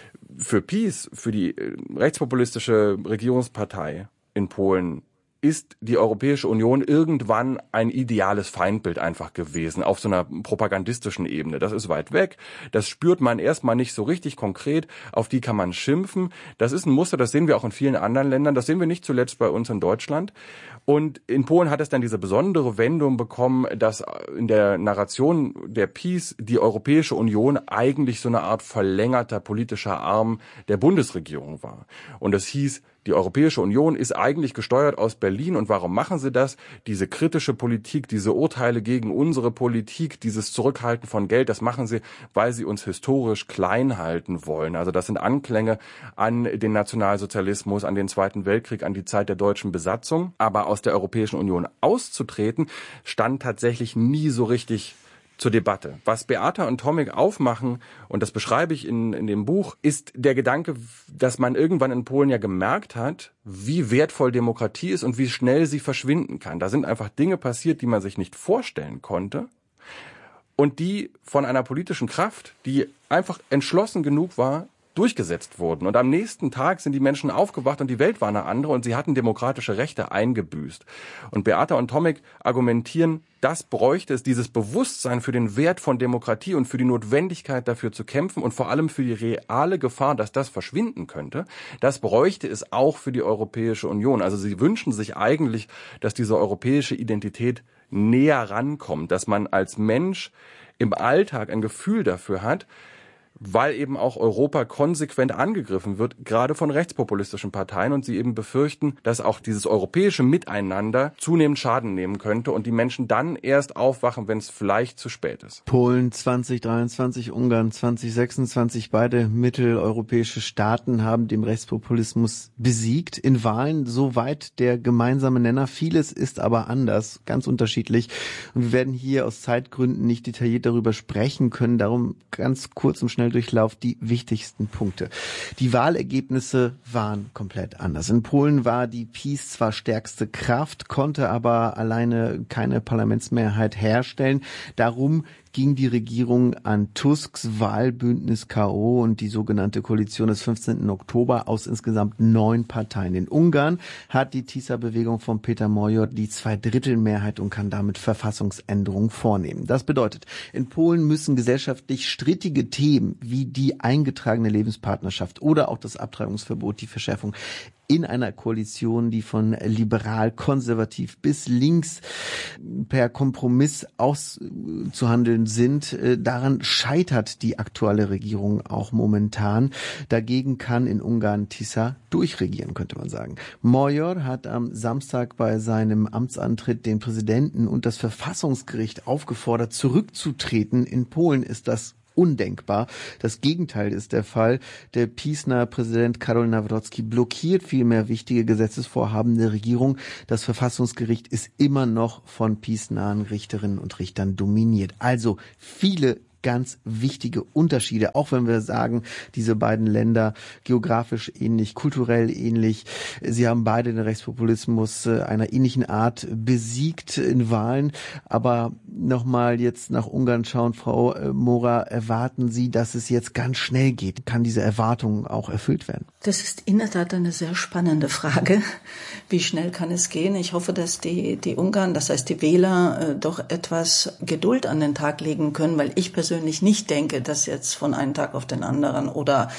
Für PiS, für die rechtspopulistische Regierungspartei in Polen, ist die Europäische Union irgendwann ein ideales Feindbild einfach gewesen, auf so einer propagandistischen Ebene. Das ist weit weg, das spürt man erstmal nicht so richtig konkret, auf die kann man schimpfen. Das ist ein Muster, das sehen wir auch in vielen anderen Ländern, das sehen wir nicht zuletzt bei uns in Deutschland. Und in Polen hat es dann diese besondere Wendung bekommen, dass in der Narration der PiS die Europäische Union eigentlich so eine Art verlängerter politischer Arm der Bundesregierung war. Und das hieß, die Europäische Union ist eigentlich gesteuert aus Berlin. Und warum machen sie das? Diese kritische Politik, diese Urteile gegen unsere Politik, dieses Zurückhalten von Geld, das machen sie, weil sie uns historisch klein halten wollen. Also das sind Anklänge an den Nationalsozialismus, an den Zweiten Weltkrieg, an die Zeit der deutschen Besatzung. Aber aus der Europäischen Union auszutreten, stand tatsächlich nie so richtig zur Debatte. Was Beata und Tomek aufmachen, und das beschreibe ich in dem Buch, ist der Gedanke, dass man irgendwann in Polen ja gemerkt hat, wie wertvoll Demokratie ist und wie schnell sie verschwinden kann. Da sind einfach Dinge passiert, die man sich nicht vorstellen konnte und die von einer politischen Kraft, die einfach entschlossen genug war, durchgesetzt wurden. Und am nächsten Tag sind die Menschen aufgewacht und die Welt war eine andere und sie hatten demokratische Rechte eingebüßt. Und Beata und Tomek argumentieren, das bräuchte es, dieses Bewusstsein für den Wert von Demokratie und für die Notwendigkeit dafür zu kämpfen und vor allem für die reale Gefahr, dass das verschwinden könnte, das bräuchte es auch für die Europäische Union. Also sie wünschen sich eigentlich, dass diese europäische Identität näher rankommt, dass man als Mensch im Alltag ein Gefühl dafür hat, weil eben auch Europa konsequent angegriffen wird, gerade von rechtspopulistischen Parteien und sie eben befürchten, dass auch dieses europäische Miteinander zunehmend Schaden nehmen könnte und die Menschen dann erst aufwachen, wenn es vielleicht zu spät ist. Polen 2023, Ungarn 2026, beide mitteleuropäische Staaten haben den Rechtspopulismus besiegt. In Wahlen soweit der gemeinsame Nenner. Vieles ist aber anders, ganz unterschiedlich. Und wir werden hier aus Zeitgründen nicht detailliert darüber sprechen können. Darum ganz kurz und schnell Durchlauf die wichtigsten Punkte. Die Wahlergebnisse waren komplett anders. In Polen war die PiS zwar stärkste Kraft, konnte aber alleine keine Parlamentsmehrheit herstellen. Darum ging die Regierung an Tusks Wahlbündnis K.O. und die sogenannte Koalition des 15. Oktober aus insgesamt 9 Parteien. In Ungarn hat die TISA-Bewegung von Peter Major die 2/3 und kann damit Verfassungsänderungen vornehmen. Das bedeutet, in Polen müssen gesellschaftlich strittige Themen wie die eingetragene Lebenspartnerschaft oder auch das Abtreibungsverbot, die Verschärfung in einer Koalition, die von liberal-konservativ bis links per Kompromiss auszuhandeln sind. Daran scheitert die aktuelle Regierung auch momentan. Dagegen kann in Ungarn TISA durchregieren, könnte man sagen. Major hat am Samstag bei seinem Amtsantritt den Präsidenten und das Verfassungsgericht aufgefordert, zurückzutreten. In Polen ist das undenkbar. Das Gegenteil ist der Fall. Der PiS-nahe Präsident Karol Nawrocki blockiert vielmehr wichtige Gesetzesvorhaben der Regierung. Das Verfassungsgericht ist immer noch von PiS-nahen Richterinnen und Richtern dominiert. Also viele ganz wichtige Unterschiede, auch wenn wir sagen, diese beiden Länder geografisch ähnlich, kulturell ähnlich. Sie haben beide den Rechtspopulismus einer ähnlichen Art besiegt in Wahlen. Aber nochmal jetzt nach Ungarn schauen, Frau Mora, erwarten Sie, dass es jetzt ganz schnell geht? Kann diese Erwartung auch erfüllt werden? Das ist in der Tat eine sehr spannende Frage. Wie schnell kann es gehen? Ich hoffe, dass die Ungarn, das heißt die Wähler, doch etwas Geduld an den Tag legen können, weil ich persönlich nicht denke, dass jetzt von einem Tag auf den anderen oder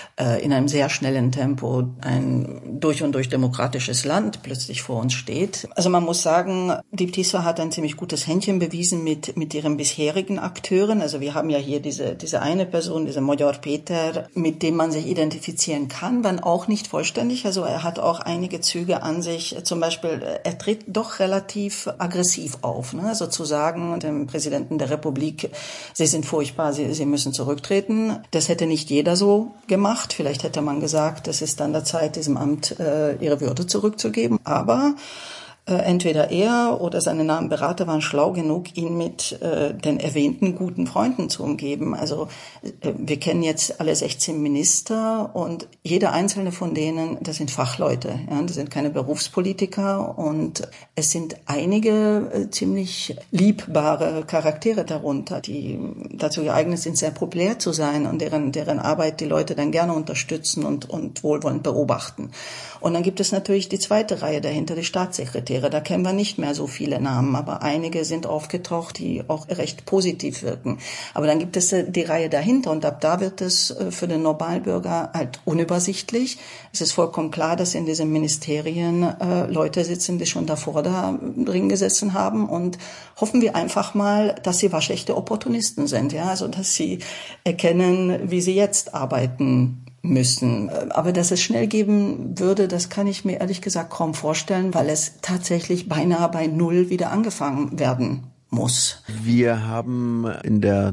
in einem sehr schnellen Tempo ein durch und durch demokratisches Land plötzlich vor uns steht. Also man muss sagen, die TISA hat ein ziemlich gutes Händchen bewiesen mit ihren bisherigen Akteuren. Also wir haben ja hier diese eine Person, dieser Major Peter, mit dem man sich identifizieren kann, wenn auch nicht vollständig. Also er hat auch einige Züge an sich. Zum Beispiel, er tritt doch relativ aggressiv auf. Ne? Also zu sagen dem Präsidenten der Republik, Sie sind furchtbar, Sie müssen zurücktreten. Das hätte nicht jeder so gemacht. Vielleicht hätte man gesagt, es ist an der Zeit, diesem Amt ihre Würde zurückzugeben. Aber entweder er oder seine nahen Berater waren schlau genug, ihn mit den erwähnten guten Freunden zu umgeben. Also wir kennen jetzt alle 16 Minister und jeder einzelne von denen, das sind Fachleute. Ja, das sind keine Berufspolitiker und es sind einige ziemlich liebbare Charaktere darunter, die dazu geeignet sind, sehr populär zu sein und deren Arbeit die Leute dann gerne unterstützen und wohlwollend beobachten. Und dann gibt es natürlich die zweite Reihe dahinter, die Staatssekretäre. Da kennen wir nicht mehr so viele Namen, aber einige sind aufgetaucht, die auch recht positiv wirken. Aber dann gibt es die Reihe dahinter und ab da wird es für den Normalbürger halt unübersichtlich. Es ist vollkommen klar, dass in diesen Ministerien Leute sitzen, die schon davor da drin gesessen haben und hoffen wir einfach mal, dass sie waschechte Opportunisten sind, ja, also dass sie erkennen, wie sie jetzt arbeiten müssen. Aber dass es schnell geben würde, das kann ich mir ehrlich gesagt kaum vorstellen, weil es tatsächlich beinahe bei Null wieder angefangen werden muss. Wir haben in der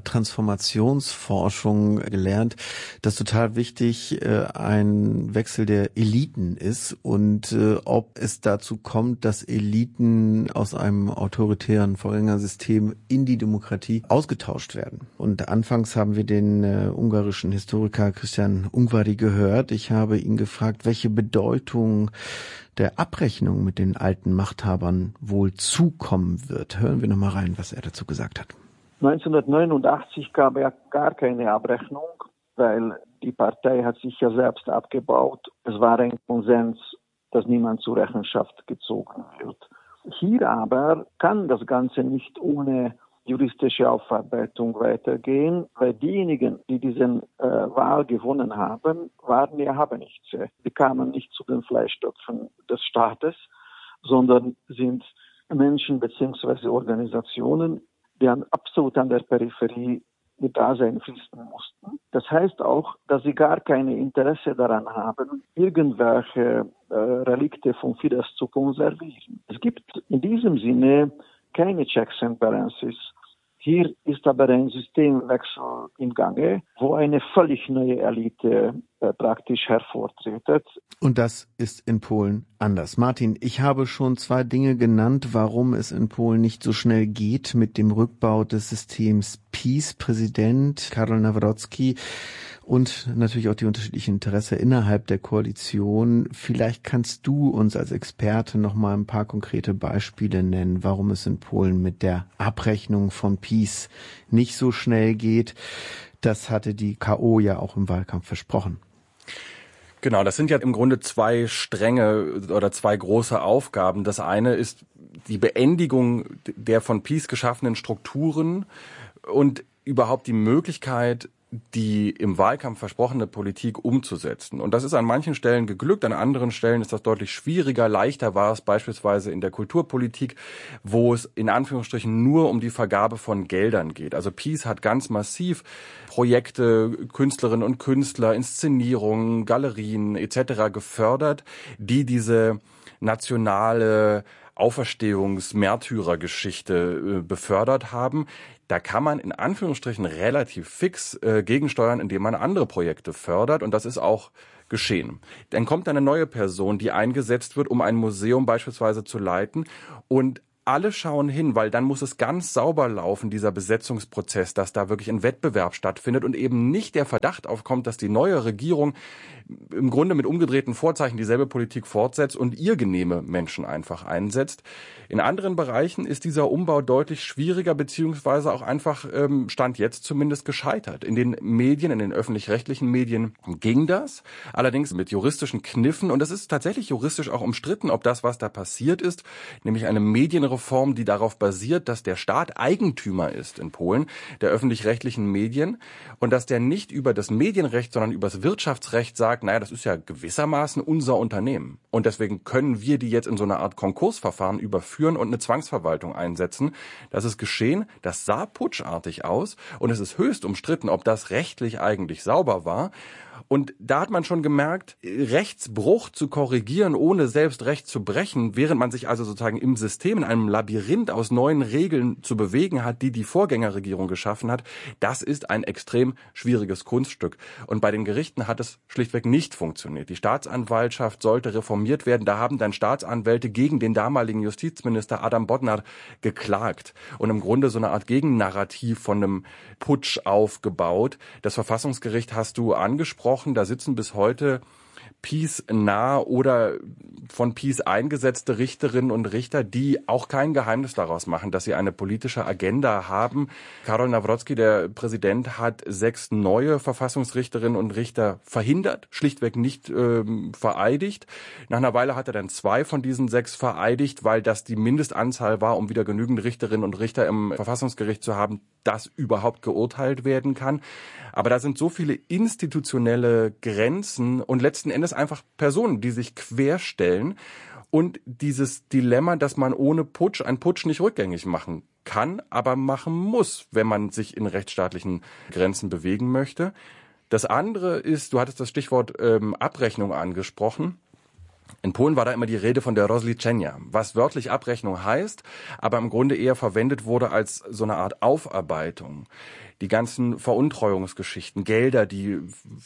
Transformationsforschung gelernt, dass total wichtig ein Wechsel der Eliten ist und ob es dazu kommt, dass Eliten aus einem autoritären Vorgängersystem in die Demokratie ausgetauscht werden. Und anfangs haben wir den ungarischen Historiker Christian Ungváry gehört. Ich habe ihn gefragt, welche Bedeutung der Abrechnung mit den alten Machthabern wohl zukommen wird. Hören wir noch mal rein, was er dazu gesagt hat. 1989 gab es gar keine Abrechnung, weil die Partei hat sich ja selbst abgebaut. Es war ein Konsens, dass niemand zur Rechenschaft gezogen wird. Hier aber kann das Ganze nicht ohne juristische Aufarbeitung weitergehen, weil diejenigen, die diesen Wahl gewonnen haben, waren ja Habenichtse. Die kamen nicht zu den Fleischtöpfen des Staates, sondern sind Menschen bzw. Organisationen, die absolut an der Peripherie ihr Dasein fristen mussten. Das heißt auch, dass sie gar kein Interesse daran haben, irgendwelche Relikte von Fidesz zu konservieren. Es gibt in diesem Sinne keine Checks and Balances. Hier ist aber ein Systemwechsel im Gange, wo eine völlig neue Elite praktisch hervortreten. Und das ist in Polen anders. Martin, ich habe schon 2 Dinge genannt, warum es in Polen nicht so schnell geht mit dem Rückbau des Systems PiS. Präsident Karol Nawrocki und natürlich auch die unterschiedlichen Interessen innerhalb der Koalition. Vielleicht kannst du uns als Experte noch mal ein paar konkrete Beispiele nennen, warum es in Polen mit der Abrechnung von PiS nicht so schnell geht. Das hatte die KO ja auch im Wahlkampf versprochen. Genau, das sind ja im Grunde 2 Stränge oder 2 große Aufgaben. Das eine ist die Beendigung der von PiS geschaffenen Strukturen und überhaupt die Möglichkeit, die im Wahlkampf versprochene Politik umzusetzen. Und das ist an manchen Stellen geglückt, an anderen Stellen ist das deutlich schwieriger. Leichter war es beispielsweise in der Kulturpolitik, wo es in Anführungsstrichen nur um die Vergabe von Geldern geht. Also PiS hat ganz massiv Projekte, Künstlerinnen und Künstler, Inszenierungen, Galerien etc. gefördert, die diese nationale Auferstehungs-Märtyrergeschichte befördert haben. Da kann man in Anführungsstrichen relativ fix gegensteuern, indem man andere Projekte fördert. Und das ist auch geschehen. Dann kommt eine neue Person, die eingesetzt wird, um ein Museum beispielsweise zu leiten. Und alle schauen hin, weil dann muss es ganz sauber laufen, dieser Besetzungsprozess, dass da wirklich ein Wettbewerb stattfindet und eben nicht der Verdacht aufkommt, dass die neue Regierung im Grunde mit umgedrehten Vorzeichen dieselbe Politik fortsetzt und ihr genehme Menschen einfach einsetzt. In anderen Bereichen ist dieser Umbau deutlich schwieriger, beziehungsweise auch einfach, Stand jetzt zumindest, gescheitert. In den Medien, in den öffentlich-rechtlichen Medien ging das, allerdings mit juristischen Kniffen. Und es ist tatsächlich juristisch auch umstritten, ob das, was da passiert ist, nämlich eine Medienreform, die darauf basiert, dass der Staat Eigentümer ist in Polen, der öffentlich-rechtlichen Medien, und dass der nicht über das Medienrecht, sondern über das Wirtschaftsrecht sagt, naja, das ist ja gewissermaßen unser Unternehmen. Und deswegen können wir die jetzt in so eine Art Konkursverfahren überführen und eine Zwangsverwaltung einsetzen. Das ist geschehen, das sah putschartig aus und es ist höchst umstritten, ob das rechtlich eigentlich sauber war. Und da hat man schon gemerkt, Rechtsbruch zu korrigieren, ohne selbst Recht zu brechen, während man sich also sozusagen im System, in einem Labyrinth aus neuen Regeln zu bewegen hat, die die Vorgängerregierung geschaffen hat, das ist ein extrem schwieriges Kunststück. Und bei den Gerichten hat es schlichtweg nicht funktioniert. Die Staatsanwaltschaft sollte reformiert werden. Da haben dann Staatsanwälte gegen den damaligen Justizminister Adam Bodnar geklagt und im Grunde so eine Art Gegennarrativ von einem Putsch aufgebaut. Das Verfassungsgericht hast du angesprochen. Da sitzen bis heute PiS-nah oder von PiS eingesetzte Richterinnen und Richter, die auch kein Geheimnis daraus machen, dass sie eine politische Agenda haben. Karol Nawrocki, der Präsident, hat 6 neue Verfassungsrichterinnen und Richter verhindert, schlichtweg nicht vereidigt. Nach einer Weile hat er dann 2 von diesen 6 vereidigt, weil das die Mindestanzahl war, um wieder genügend Richterinnen und Richter im Verfassungsgericht zu haben, dass überhaupt geurteilt werden kann. Aber da sind so viele institutionelle Grenzen und letzten Endes einfach Personen, die sich querstellen und dieses Dilemma, dass man ohne Putsch einen Putsch nicht rückgängig machen kann, aber machen muss, wenn man sich in rechtsstaatlichen Grenzen bewegen möchte. Das andere ist, du hattest das Stichwort Abrechnung angesprochen. In Polen war da immer die Rede von der rozliczenia, was wörtlich Abrechnung heißt, aber im Grunde eher verwendet wurde als so eine Art Aufarbeitung. Die ganzen Veruntreuungsgeschichten, Gelder, die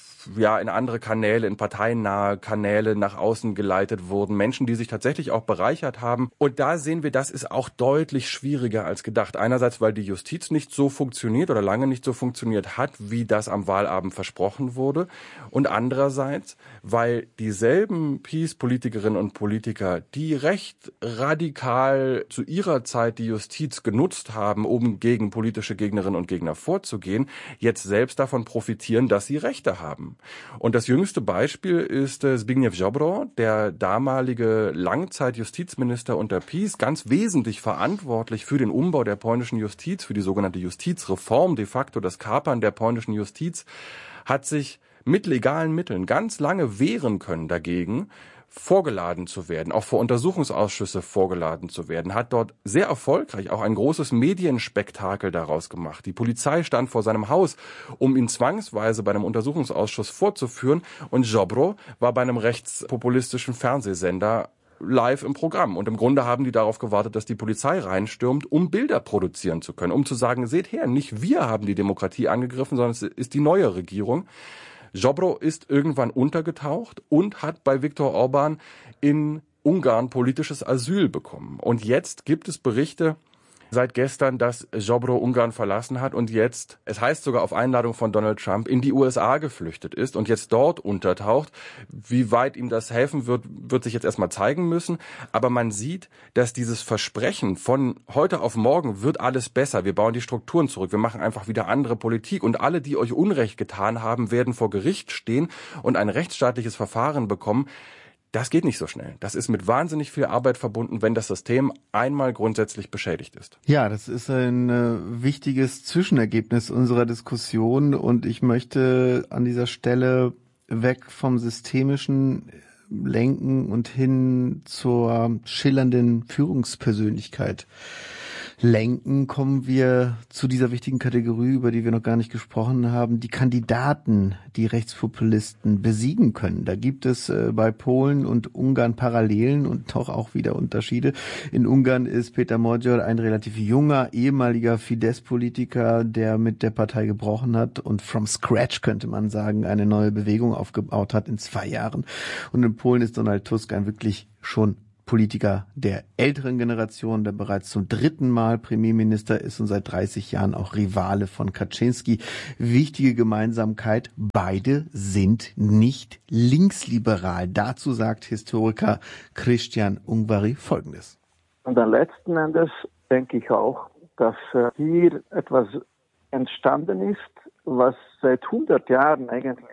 ja in andere Kanäle, in parteiennahe Kanäle nach außen geleitet wurden, Menschen, die sich tatsächlich auch bereichert haben. Und da sehen wir, das ist auch deutlich schwieriger als gedacht. Einerseits, weil die Justiz nicht so funktioniert oder lange nicht so funktioniert hat, wie das am Wahlabend versprochen wurde. Und andererseits, weil dieselben PiS-Politikerinnen und Politiker, die recht radikal zu ihrer Zeit die Justiz genutzt haben, um gegen politische Gegnerinnen und Gegner vorzugehen, jetzt selbst davon profitieren, dass sie Rechte haben. Und das jüngste Beispiel ist Zbigniew Ziobro, der damalige Langzeitjustizminister unter PiS, ganz wesentlich verantwortlich für den Umbau der polnischen Justiz, für die sogenannte Justizreform, de facto das Kapern der polnischen Justiz, hat sich mit legalen Mitteln ganz lange wehren können dagegen, vorgeladen zu werden, auch vor Untersuchungsausschüsse vorgeladen zu werden, hat dort sehr erfolgreich auch ein großes Medienspektakel daraus gemacht. Die Polizei stand vor seinem Haus, um ihn zwangsweise bei einem Untersuchungsausschuss vorzuführen, und Ziobro war bei einem rechtspopulistischen Fernsehsender live im Programm. Und im Grunde haben die darauf gewartet, dass die Polizei reinstürmt, um Bilder produzieren zu können, um zu sagen, seht her, nicht wir haben die Demokratie angegriffen, sondern es ist die neue Regierung. Ziobro ist irgendwann untergetaucht und hat bei Viktor Orban in Ungarn politisches Asyl bekommen. Und jetzt gibt es Berichte seit gestern, dass Ziobro Ungarn verlassen hat und jetzt, es heißt sogar auf Einladung von Donald Trump, in die USA geflüchtet ist und jetzt dort untertaucht. Wie weit ihm das helfen wird sich jetzt erstmal zeigen müssen. Aber man sieht, dass dieses Versprechen von heute auf morgen wird alles besser. Wir bauen die Strukturen zurück. Wir machen einfach wieder andere Politik. Und alle, die euch Unrecht getan haben, werden vor Gericht stehen und ein rechtsstaatliches Verfahren bekommen. Das geht nicht so schnell. Das ist mit wahnsinnig viel Arbeit verbunden, wenn das System einmal grundsätzlich beschädigt ist. Ja, das ist ein wichtiges Zwischenergebnis unserer Diskussion und ich möchte an dieser Stelle weg vom systemischen lenken und hin zur schillernden Führungspersönlichkeit lenken, kommen wir zu dieser wichtigen Kategorie, über die wir noch gar nicht gesprochen haben, die Kandidaten, die Rechtspopulisten besiegen können. Da gibt es bei Polen und Ungarn Parallelen und doch auch wieder Unterschiede. In Ungarn ist Péter Magyar ein relativ junger, ehemaliger Fidesz-Politiker, der mit der Partei gebrochen hat und from scratch, könnte man sagen, eine neue Bewegung aufgebaut hat in 2 Jahren. Und in Polen ist Donald Tusk ein wirklich schon Politiker der älteren Generation, der bereits zum 3. Mal Premierminister ist und seit 30 Jahren auch Rivale von Kaczynski. Wichtige Gemeinsamkeit, beide sind nicht linksliberal. Dazu sagt Historiker Christian Ungváry Folgendes. Und dann letzten Endes denke ich auch, dass hier etwas entstanden ist, was seit 100 Jahren eigentlich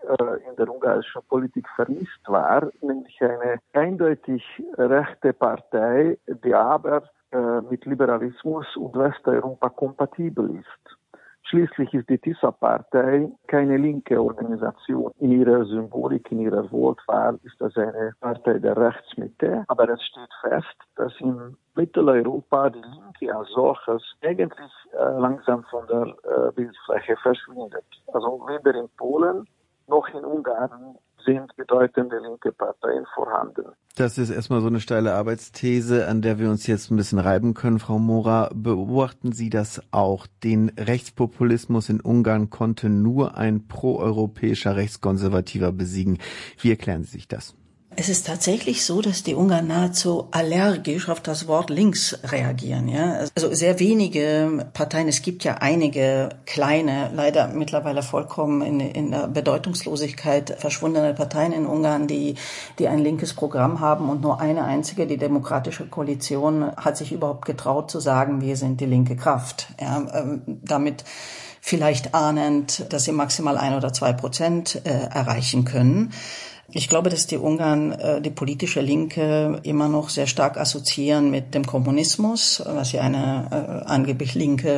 in der ungarischen Politik vermisst war, nämlich eine eindeutig rechte Partei, die aber mit Liberalismus und Westeuropa kompatibel ist. Schließlich ist die TISA-Partei keine linke Organisation. In ihrer Symbolik, in ihrer Wortwahl ist das eine Partei der Rechtsmitte. Aber es steht fest, dass in Mitteleuropa die Linke als solches eigentlich langsam von der Bildfläche verschwindet. Also weder in Polen noch in Ungarn sind bedeutende linke Parteien vorhanden. Das ist erstmal so eine steile Arbeitsthese, an der wir uns jetzt ein bisschen reiben können. Frau Mora, beobachten Sie das auch? Den Rechtspopulismus in Ungarn konnte nur ein proeuropäischer Rechtskonservativer besiegen. Wie erklären Sie sich das? Es ist tatsächlich so, dass die Ungarn nahezu allergisch auf das Wort links reagieren. Ja? Also sehr wenige Parteien, es gibt ja einige kleine, leider mittlerweile vollkommen in der Bedeutungslosigkeit verschwundene Parteien in Ungarn, die ein linkes Programm haben und nur eine einzige, die Demokratische Koalition, hat sich überhaupt getraut zu sagen, wir sind die linke Kraft. Ja? Damit vielleicht ahnend, dass sie maximal 1 oder 2% erreichen können. Ich glaube, dass die Ungarn die politische Linke immer noch sehr stark assoziieren mit dem Kommunismus, was ja eine angeblich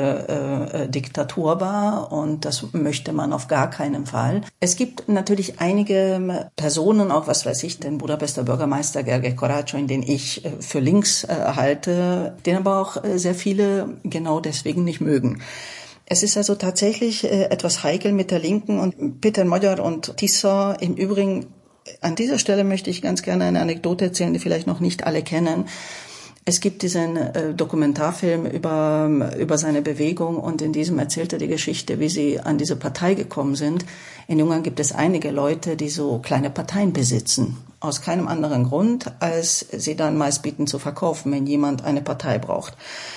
linke Diktatur war, und das möchte man auf gar keinen Fall. Es gibt natürlich einige Personen, auch was weiß ich, den Budapester Bürgermeister Gergely Karácsony, den ich für links halte, den aber auch sehr viele genau deswegen nicht mögen. Es ist also tatsächlich etwas heikel mit der Linken, und Péter Magyar und TISA im Übrigen. An dieser Stelle möchte ich ganz gerne eine Anekdote erzählen, die vielleicht noch nicht alle kennen. Es gibt diesen Dokumentarfilm über seine Bewegung, und in diesem erzählt er die Geschichte, wie sie an diese Partei gekommen sind. In Ungarn gibt es einige Leute, die so kleine Parteien besitzen. Aus keinem anderen Grund, als sie dann meist bieten zu verkaufen, wenn jemand eine Partei braucht.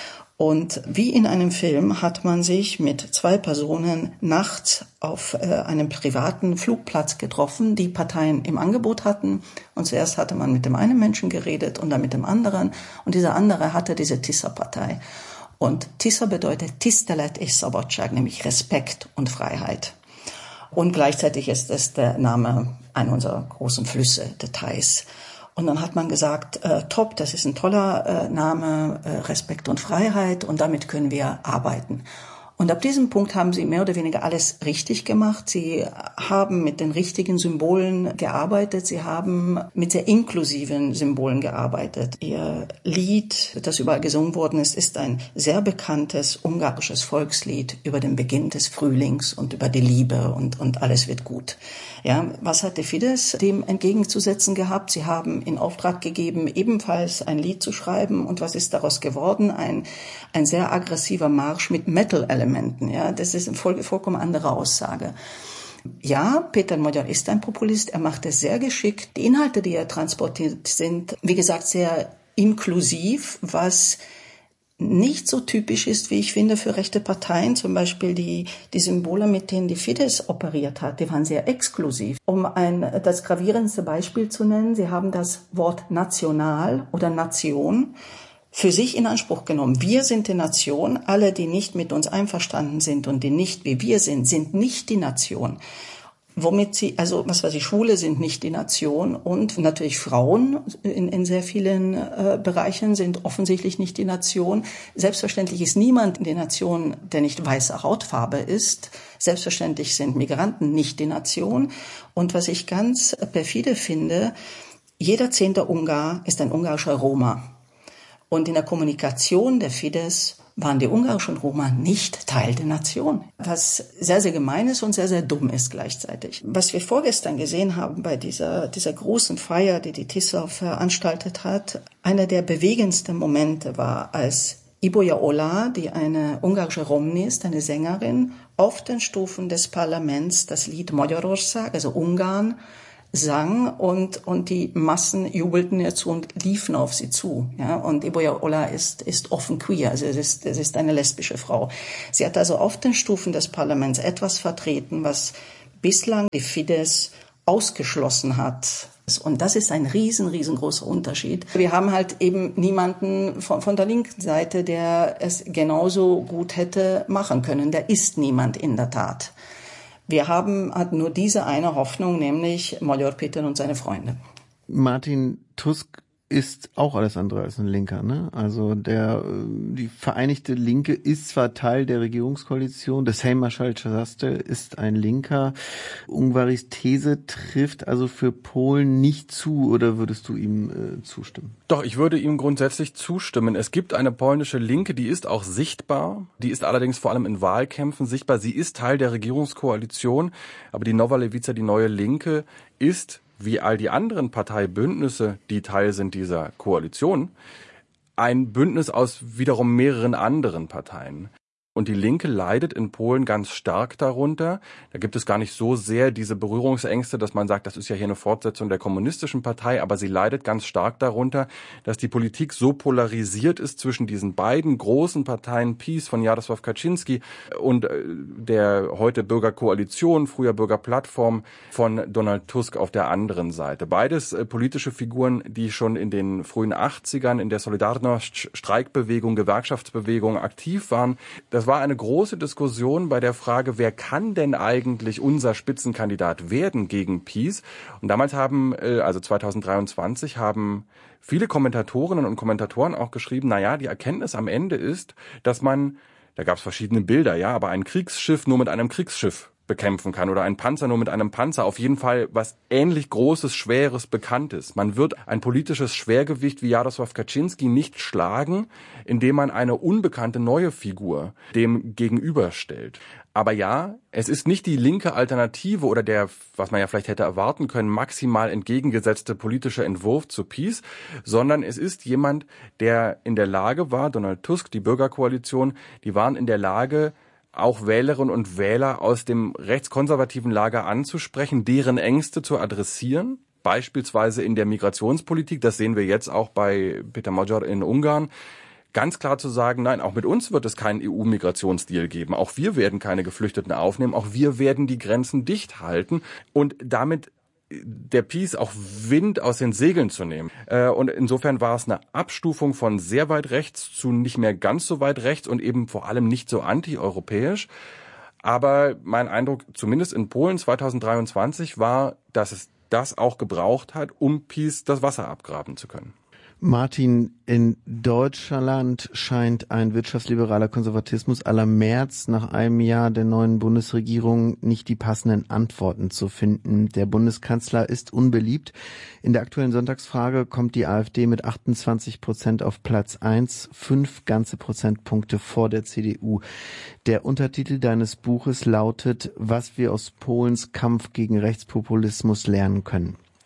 Und wie in einem Film hat man sich mit 2 Personen nachts auf einem privaten Flugplatz getroffen, die Parteien im Angebot hatten. Und zuerst hatte man mit dem einen Menschen geredet und dann mit dem anderen. Und dieser andere hatte diese TISA-Partei. Und TISA bedeutet Tisztelet és Szabadság, nämlich Respekt und Freiheit. Und gleichzeitig ist es der Name einer unserer großen Flüsse, der Theiß. Und dann hat man gesagt, top, das ist ein toller Name, Respekt und Freiheit, und damit können wir arbeiten. Und ab diesem Punkt haben sie mehr oder weniger alles richtig gemacht. Sie haben mit den richtigen Symbolen gearbeitet. Sie haben mit sehr inklusiven Symbolen gearbeitet. Ihr Lied, das überall gesungen worden ist, ist ein sehr bekanntes ungarisches Volkslied über den Beginn des Frühlings und über die Liebe und alles wird gut. Ja, was hat der Fidesz dem entgegenzusetzen gehabt? Sie haben in Auftrag gegeben, ebenfalls ein Lied zu schreiben. Und was ist daraus geworden? Ein sehr aggressiver Marsch mit Metal-Elementen. Ja, das ist eine vollkommen andere Aussage. Ja, Peter Magyar ist ein Populist, er macht es sehr geschickt. Die Inhalte, die er transportiert, sind, wie gesagt, sehr inklusiv, was nicht so typisch ist, wie ich finde, für rechte Parteien. Zum Beispiel die Symbole, mit denen die Fidesz operiert hat, die waren sehr exklusiv. Um das gravierendste Beispiel zu nennen, sie haben das Wort national oder Nation für sich in Anspruch genommen. Wir sind die Nation. Alle, die nicht mit uns einverstanden sind und die nicht wie wir sind nicht die Nation. Womit sie, Schwule sind nicht die Nation und natürlich Frauen in sehr vielen Bereichen sind offensichtlich nicht die Nation. Selbstverständlich ist niemand die Nation, der nicht weißer Hautfarbe ist. Selbstverständlich sind Migranten nicht die Nation. Und was ich ganz perfide finde, jeder 10. Ungar ist ein ungarischer Roma. Und in der Kommunikation der Fidesz waren die ungarischen Roma nicht Teil der Nation, was sehr, sehr gemein ist und sehr, sehr dumm ist gleichzeitig. Was wir vorgestern gesehen haben bei dieser großen Feier, die Tisza veranstaltet hat, einer der bewegendsten Momente war, als Ibolya Ola, die eine ungarische Romni ist, eine Sängerin, auf den Stufen des Parlaments das Lied Magyarország, also Ungarn, sang und die Massen jubelten ihr zu und liefen auf sie zu. Ja? Und Ibolya Ola ist offen queer, also es ist eine lesbische Frau. Sie hat also auf den Stufen des Parlaments etwas vertreten, bislang die Fidesz ausgeschlossen hat. Und das ist ein riesengroßer Unterschied. Wir haben halt eben niemanden von der linken Seite, der es genauso gut hätte machen können. Da ist niemand in der Tat. Wir hatten nur diese eine Hoffnung, nämlich Magyar Péter und seine Freunde. Martin Tusk ist auch alles andere als ein Linker, ne? Also die Vereinigte Linke ist zwar Teil der Regierungskoalition, der Sejm-Marschall Csaste ist ein Linker. Ungvaris These trifft also für Polen nicht zu, oder würdest du ihm zustimmen? Doch, ich würde ihm grundsätzlich zustimmen. Es gibt eine polnische Linke, die ist auch sichtbar. Die ist allerdings vor allem in Wahlkämpfen sichtbar. Sie ist Teil der Regierungskoalition, aber die Nowa Lewica, die neue Linke, ist wie all die anderen Parteibündnisse, die Teil sind dieser Koalition, ein Bündnis aus wiederum mehreren anderen Parteien. Und die Linke leidet in Polen ganz stark darunter. Da gibt es gar nicht so sehr diese Berührungsängste, dass man sagt, das ist ja hier eine Fortsetzung der kommunistischen Partei, aber sie leidet ganz stark darunter, dass die Politik so polarisiert ist zwischen diesen beiden großen Parteien, PiS von Jarosław Kaczyński und der heute Bürgerkoalition, früher Bürgerplattform von Donald Tusk auf der anderen Seite. Beides politische Figuren, die schon in den frühen 80ern in der Solidarność-Streikbewegung, Gewerkschaftsbewegung aktiv waren. Das war eine große Diskussion bei der Frage, wer kann denn eigentlich unser Spitzenkandidat werden gegen PiS? Und damals 2023, haben viele Kommentatorinnen und Kommentatoren auch geschrieben, die Erkenntnis am Ende ist, dass da gab es verschiedene Bilder, aber ein Kriegsschiff nur mit einem Kriegsschiff bekämpfen kann oder ein Panzer nur mit einem Panzer. Auf jeden Fall was ähnlich Großes, Schweres, Bekanntes. Man wird ein politisches Schwergewicht wie Jarosław Kaczyński nicht schlagen, indem man eine unbekannte neue Figur dem gegenüberstellt. Aber ja, es ist nicht die linke Alternative oder der, was man ja vielleicht hätte erwarten können, maximal entgegengesetzte politische Entwurf zu PiS, sondern es ist jemand, der in der Lage war, Donald Tusk, die Bürgerkoalition, die waren in der Lage, auch Wählerinnen und Wähler aus dem rechtskonservativen Lager anzusprechen, deren Ängste zu adressieren, beispielsweise in der Migrationspolitik, das sehen wir jetzt auch bei Peter Magyar in Ungarn, ganz klar zu sagen, nein, auch mit uns wird es keinen EU-Migrationsdeal geben, auch wir werden keine Geflüchteten aufnehmen, auch wir werden die Grenzen dicht halten und damit der PiS auch Wind aus den Segeln zu nehmen. Und insofern war es eine Abstufung von sehr weit rechts zu nicht mehr ganz so weit rechts und eben vor allem nicht so antieuropäisch. Aber mein Eindruck, zumindest in Polen 2023, war, dass es das auch gebraucht hat, um PiS das Wasser abgraben zu können. Martin, in Deutschland scheint ein wirtschaftsliberaler Konservatismus à la Merz nach einem Jahr der neuen Bundesregierung nicht die passenden Antworten zu finden. Der Bundeskanzler ist unbeliebt. In der aktuellen Sonntagsfrage kommt die AfD mit 28% auf Platz 1, 5 ganze Prozentpunkte vor der CDU. Der Untertitel deines Buches lautet, was wir aus Polens Kampf gegen Rechtspopulismus lernen können.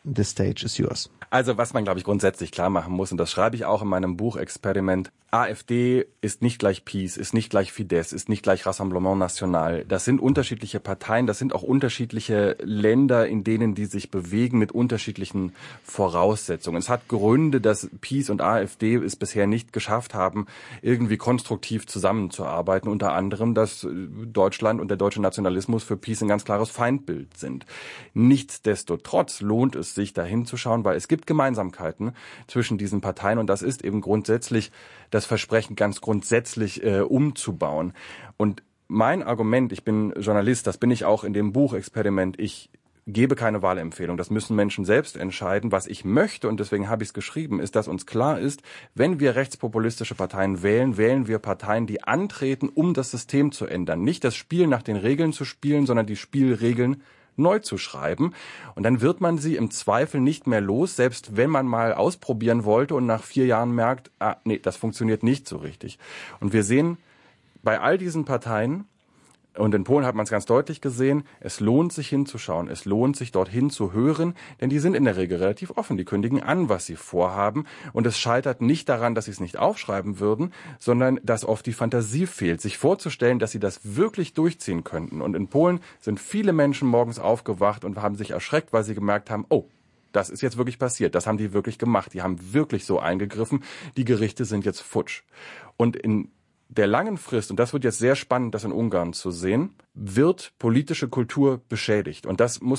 The stage is yours. Also was man, glaube ich, grundsätzlich klar machen muss, und das schreibe ich auch in meinem Buch Experiment, AfD ist nicht gleich PiS, ist nicht gleich Fidesz, ist nicht gleich Rassemblement National. Das sind unterschiedliche Parteien, das sind auch unterschiedliche Länder, in denen die sich bewegen mit unterschiedlichen Voraussetzungen. Es hat Gründe, dass PiS und AfD es bisher nicht geschafft haben, irgendwie konstruktiv zusammenzuarbeiten. Unter anderem, dass Deutschland und der deutsche Nationalismus für PiS ein ganz klares Feindbild sind. Nichtsdestotrotz lohnt es sich, da hinzuschauen, weil es gibt Gemeinsamkeiten zwischen diesen Parteien und das ist eben grundsätzlich das Versprechen, ganz grundsätzlich umzubauen. Und mein Argument, ich bin Journalist, das bin ich auch in dem Buch Experiment, ich gebe keine Wahlempfehlung. Das müssen Menschen selbst entscheiden. Was ich möchte, und deswegen habe ich es geschrieben, ist, dass uns klar ist, wenn wir rechtspopulistische Parteien wählen, wählen wir Parteien, die antreten, um das System zu ändern. Nicht das Spiel nach den Regeln zu spielen, sondern die Spielregeln neu zu schreiben. Und dann wird man sie im Zweifel nicht mehr los, selbst wenn man mal ausprobieren wollte und nach 4 Jahren merkt, nee, das funktioniert nicht so richtig. Und wir sehen bei all diesen Parteien, und in Polen hat man es ganz deutlich gesehen, es lohnt sich hinzuschauen, es lohnt sich dorthin zu hören, denn die sind in der Regel relativ offen, die kündigen an, was sie vorhaben und es scheitert nicht daran, dass sie es nicht aufschreiben würden, sondern dass oft die Fantasie fehlt, sich vorzustellen, dass sie das wirklich durchziehen könnten. Und in Polen sind viele Menschen morgens aufgewacht und haben sich erschreckt, weil sie gemerkt haben, oh, das ist jetzt wirklich passiert, das haben die wirklich gemacht, die haben wirklich so eingegriffen, die Gerichte sind jetzt futsch. Und in der langen Frist, und das wird jetzt sehr spannend, das in Ungarn zu sehen, wird politische Kultur beschädigt. Und das muss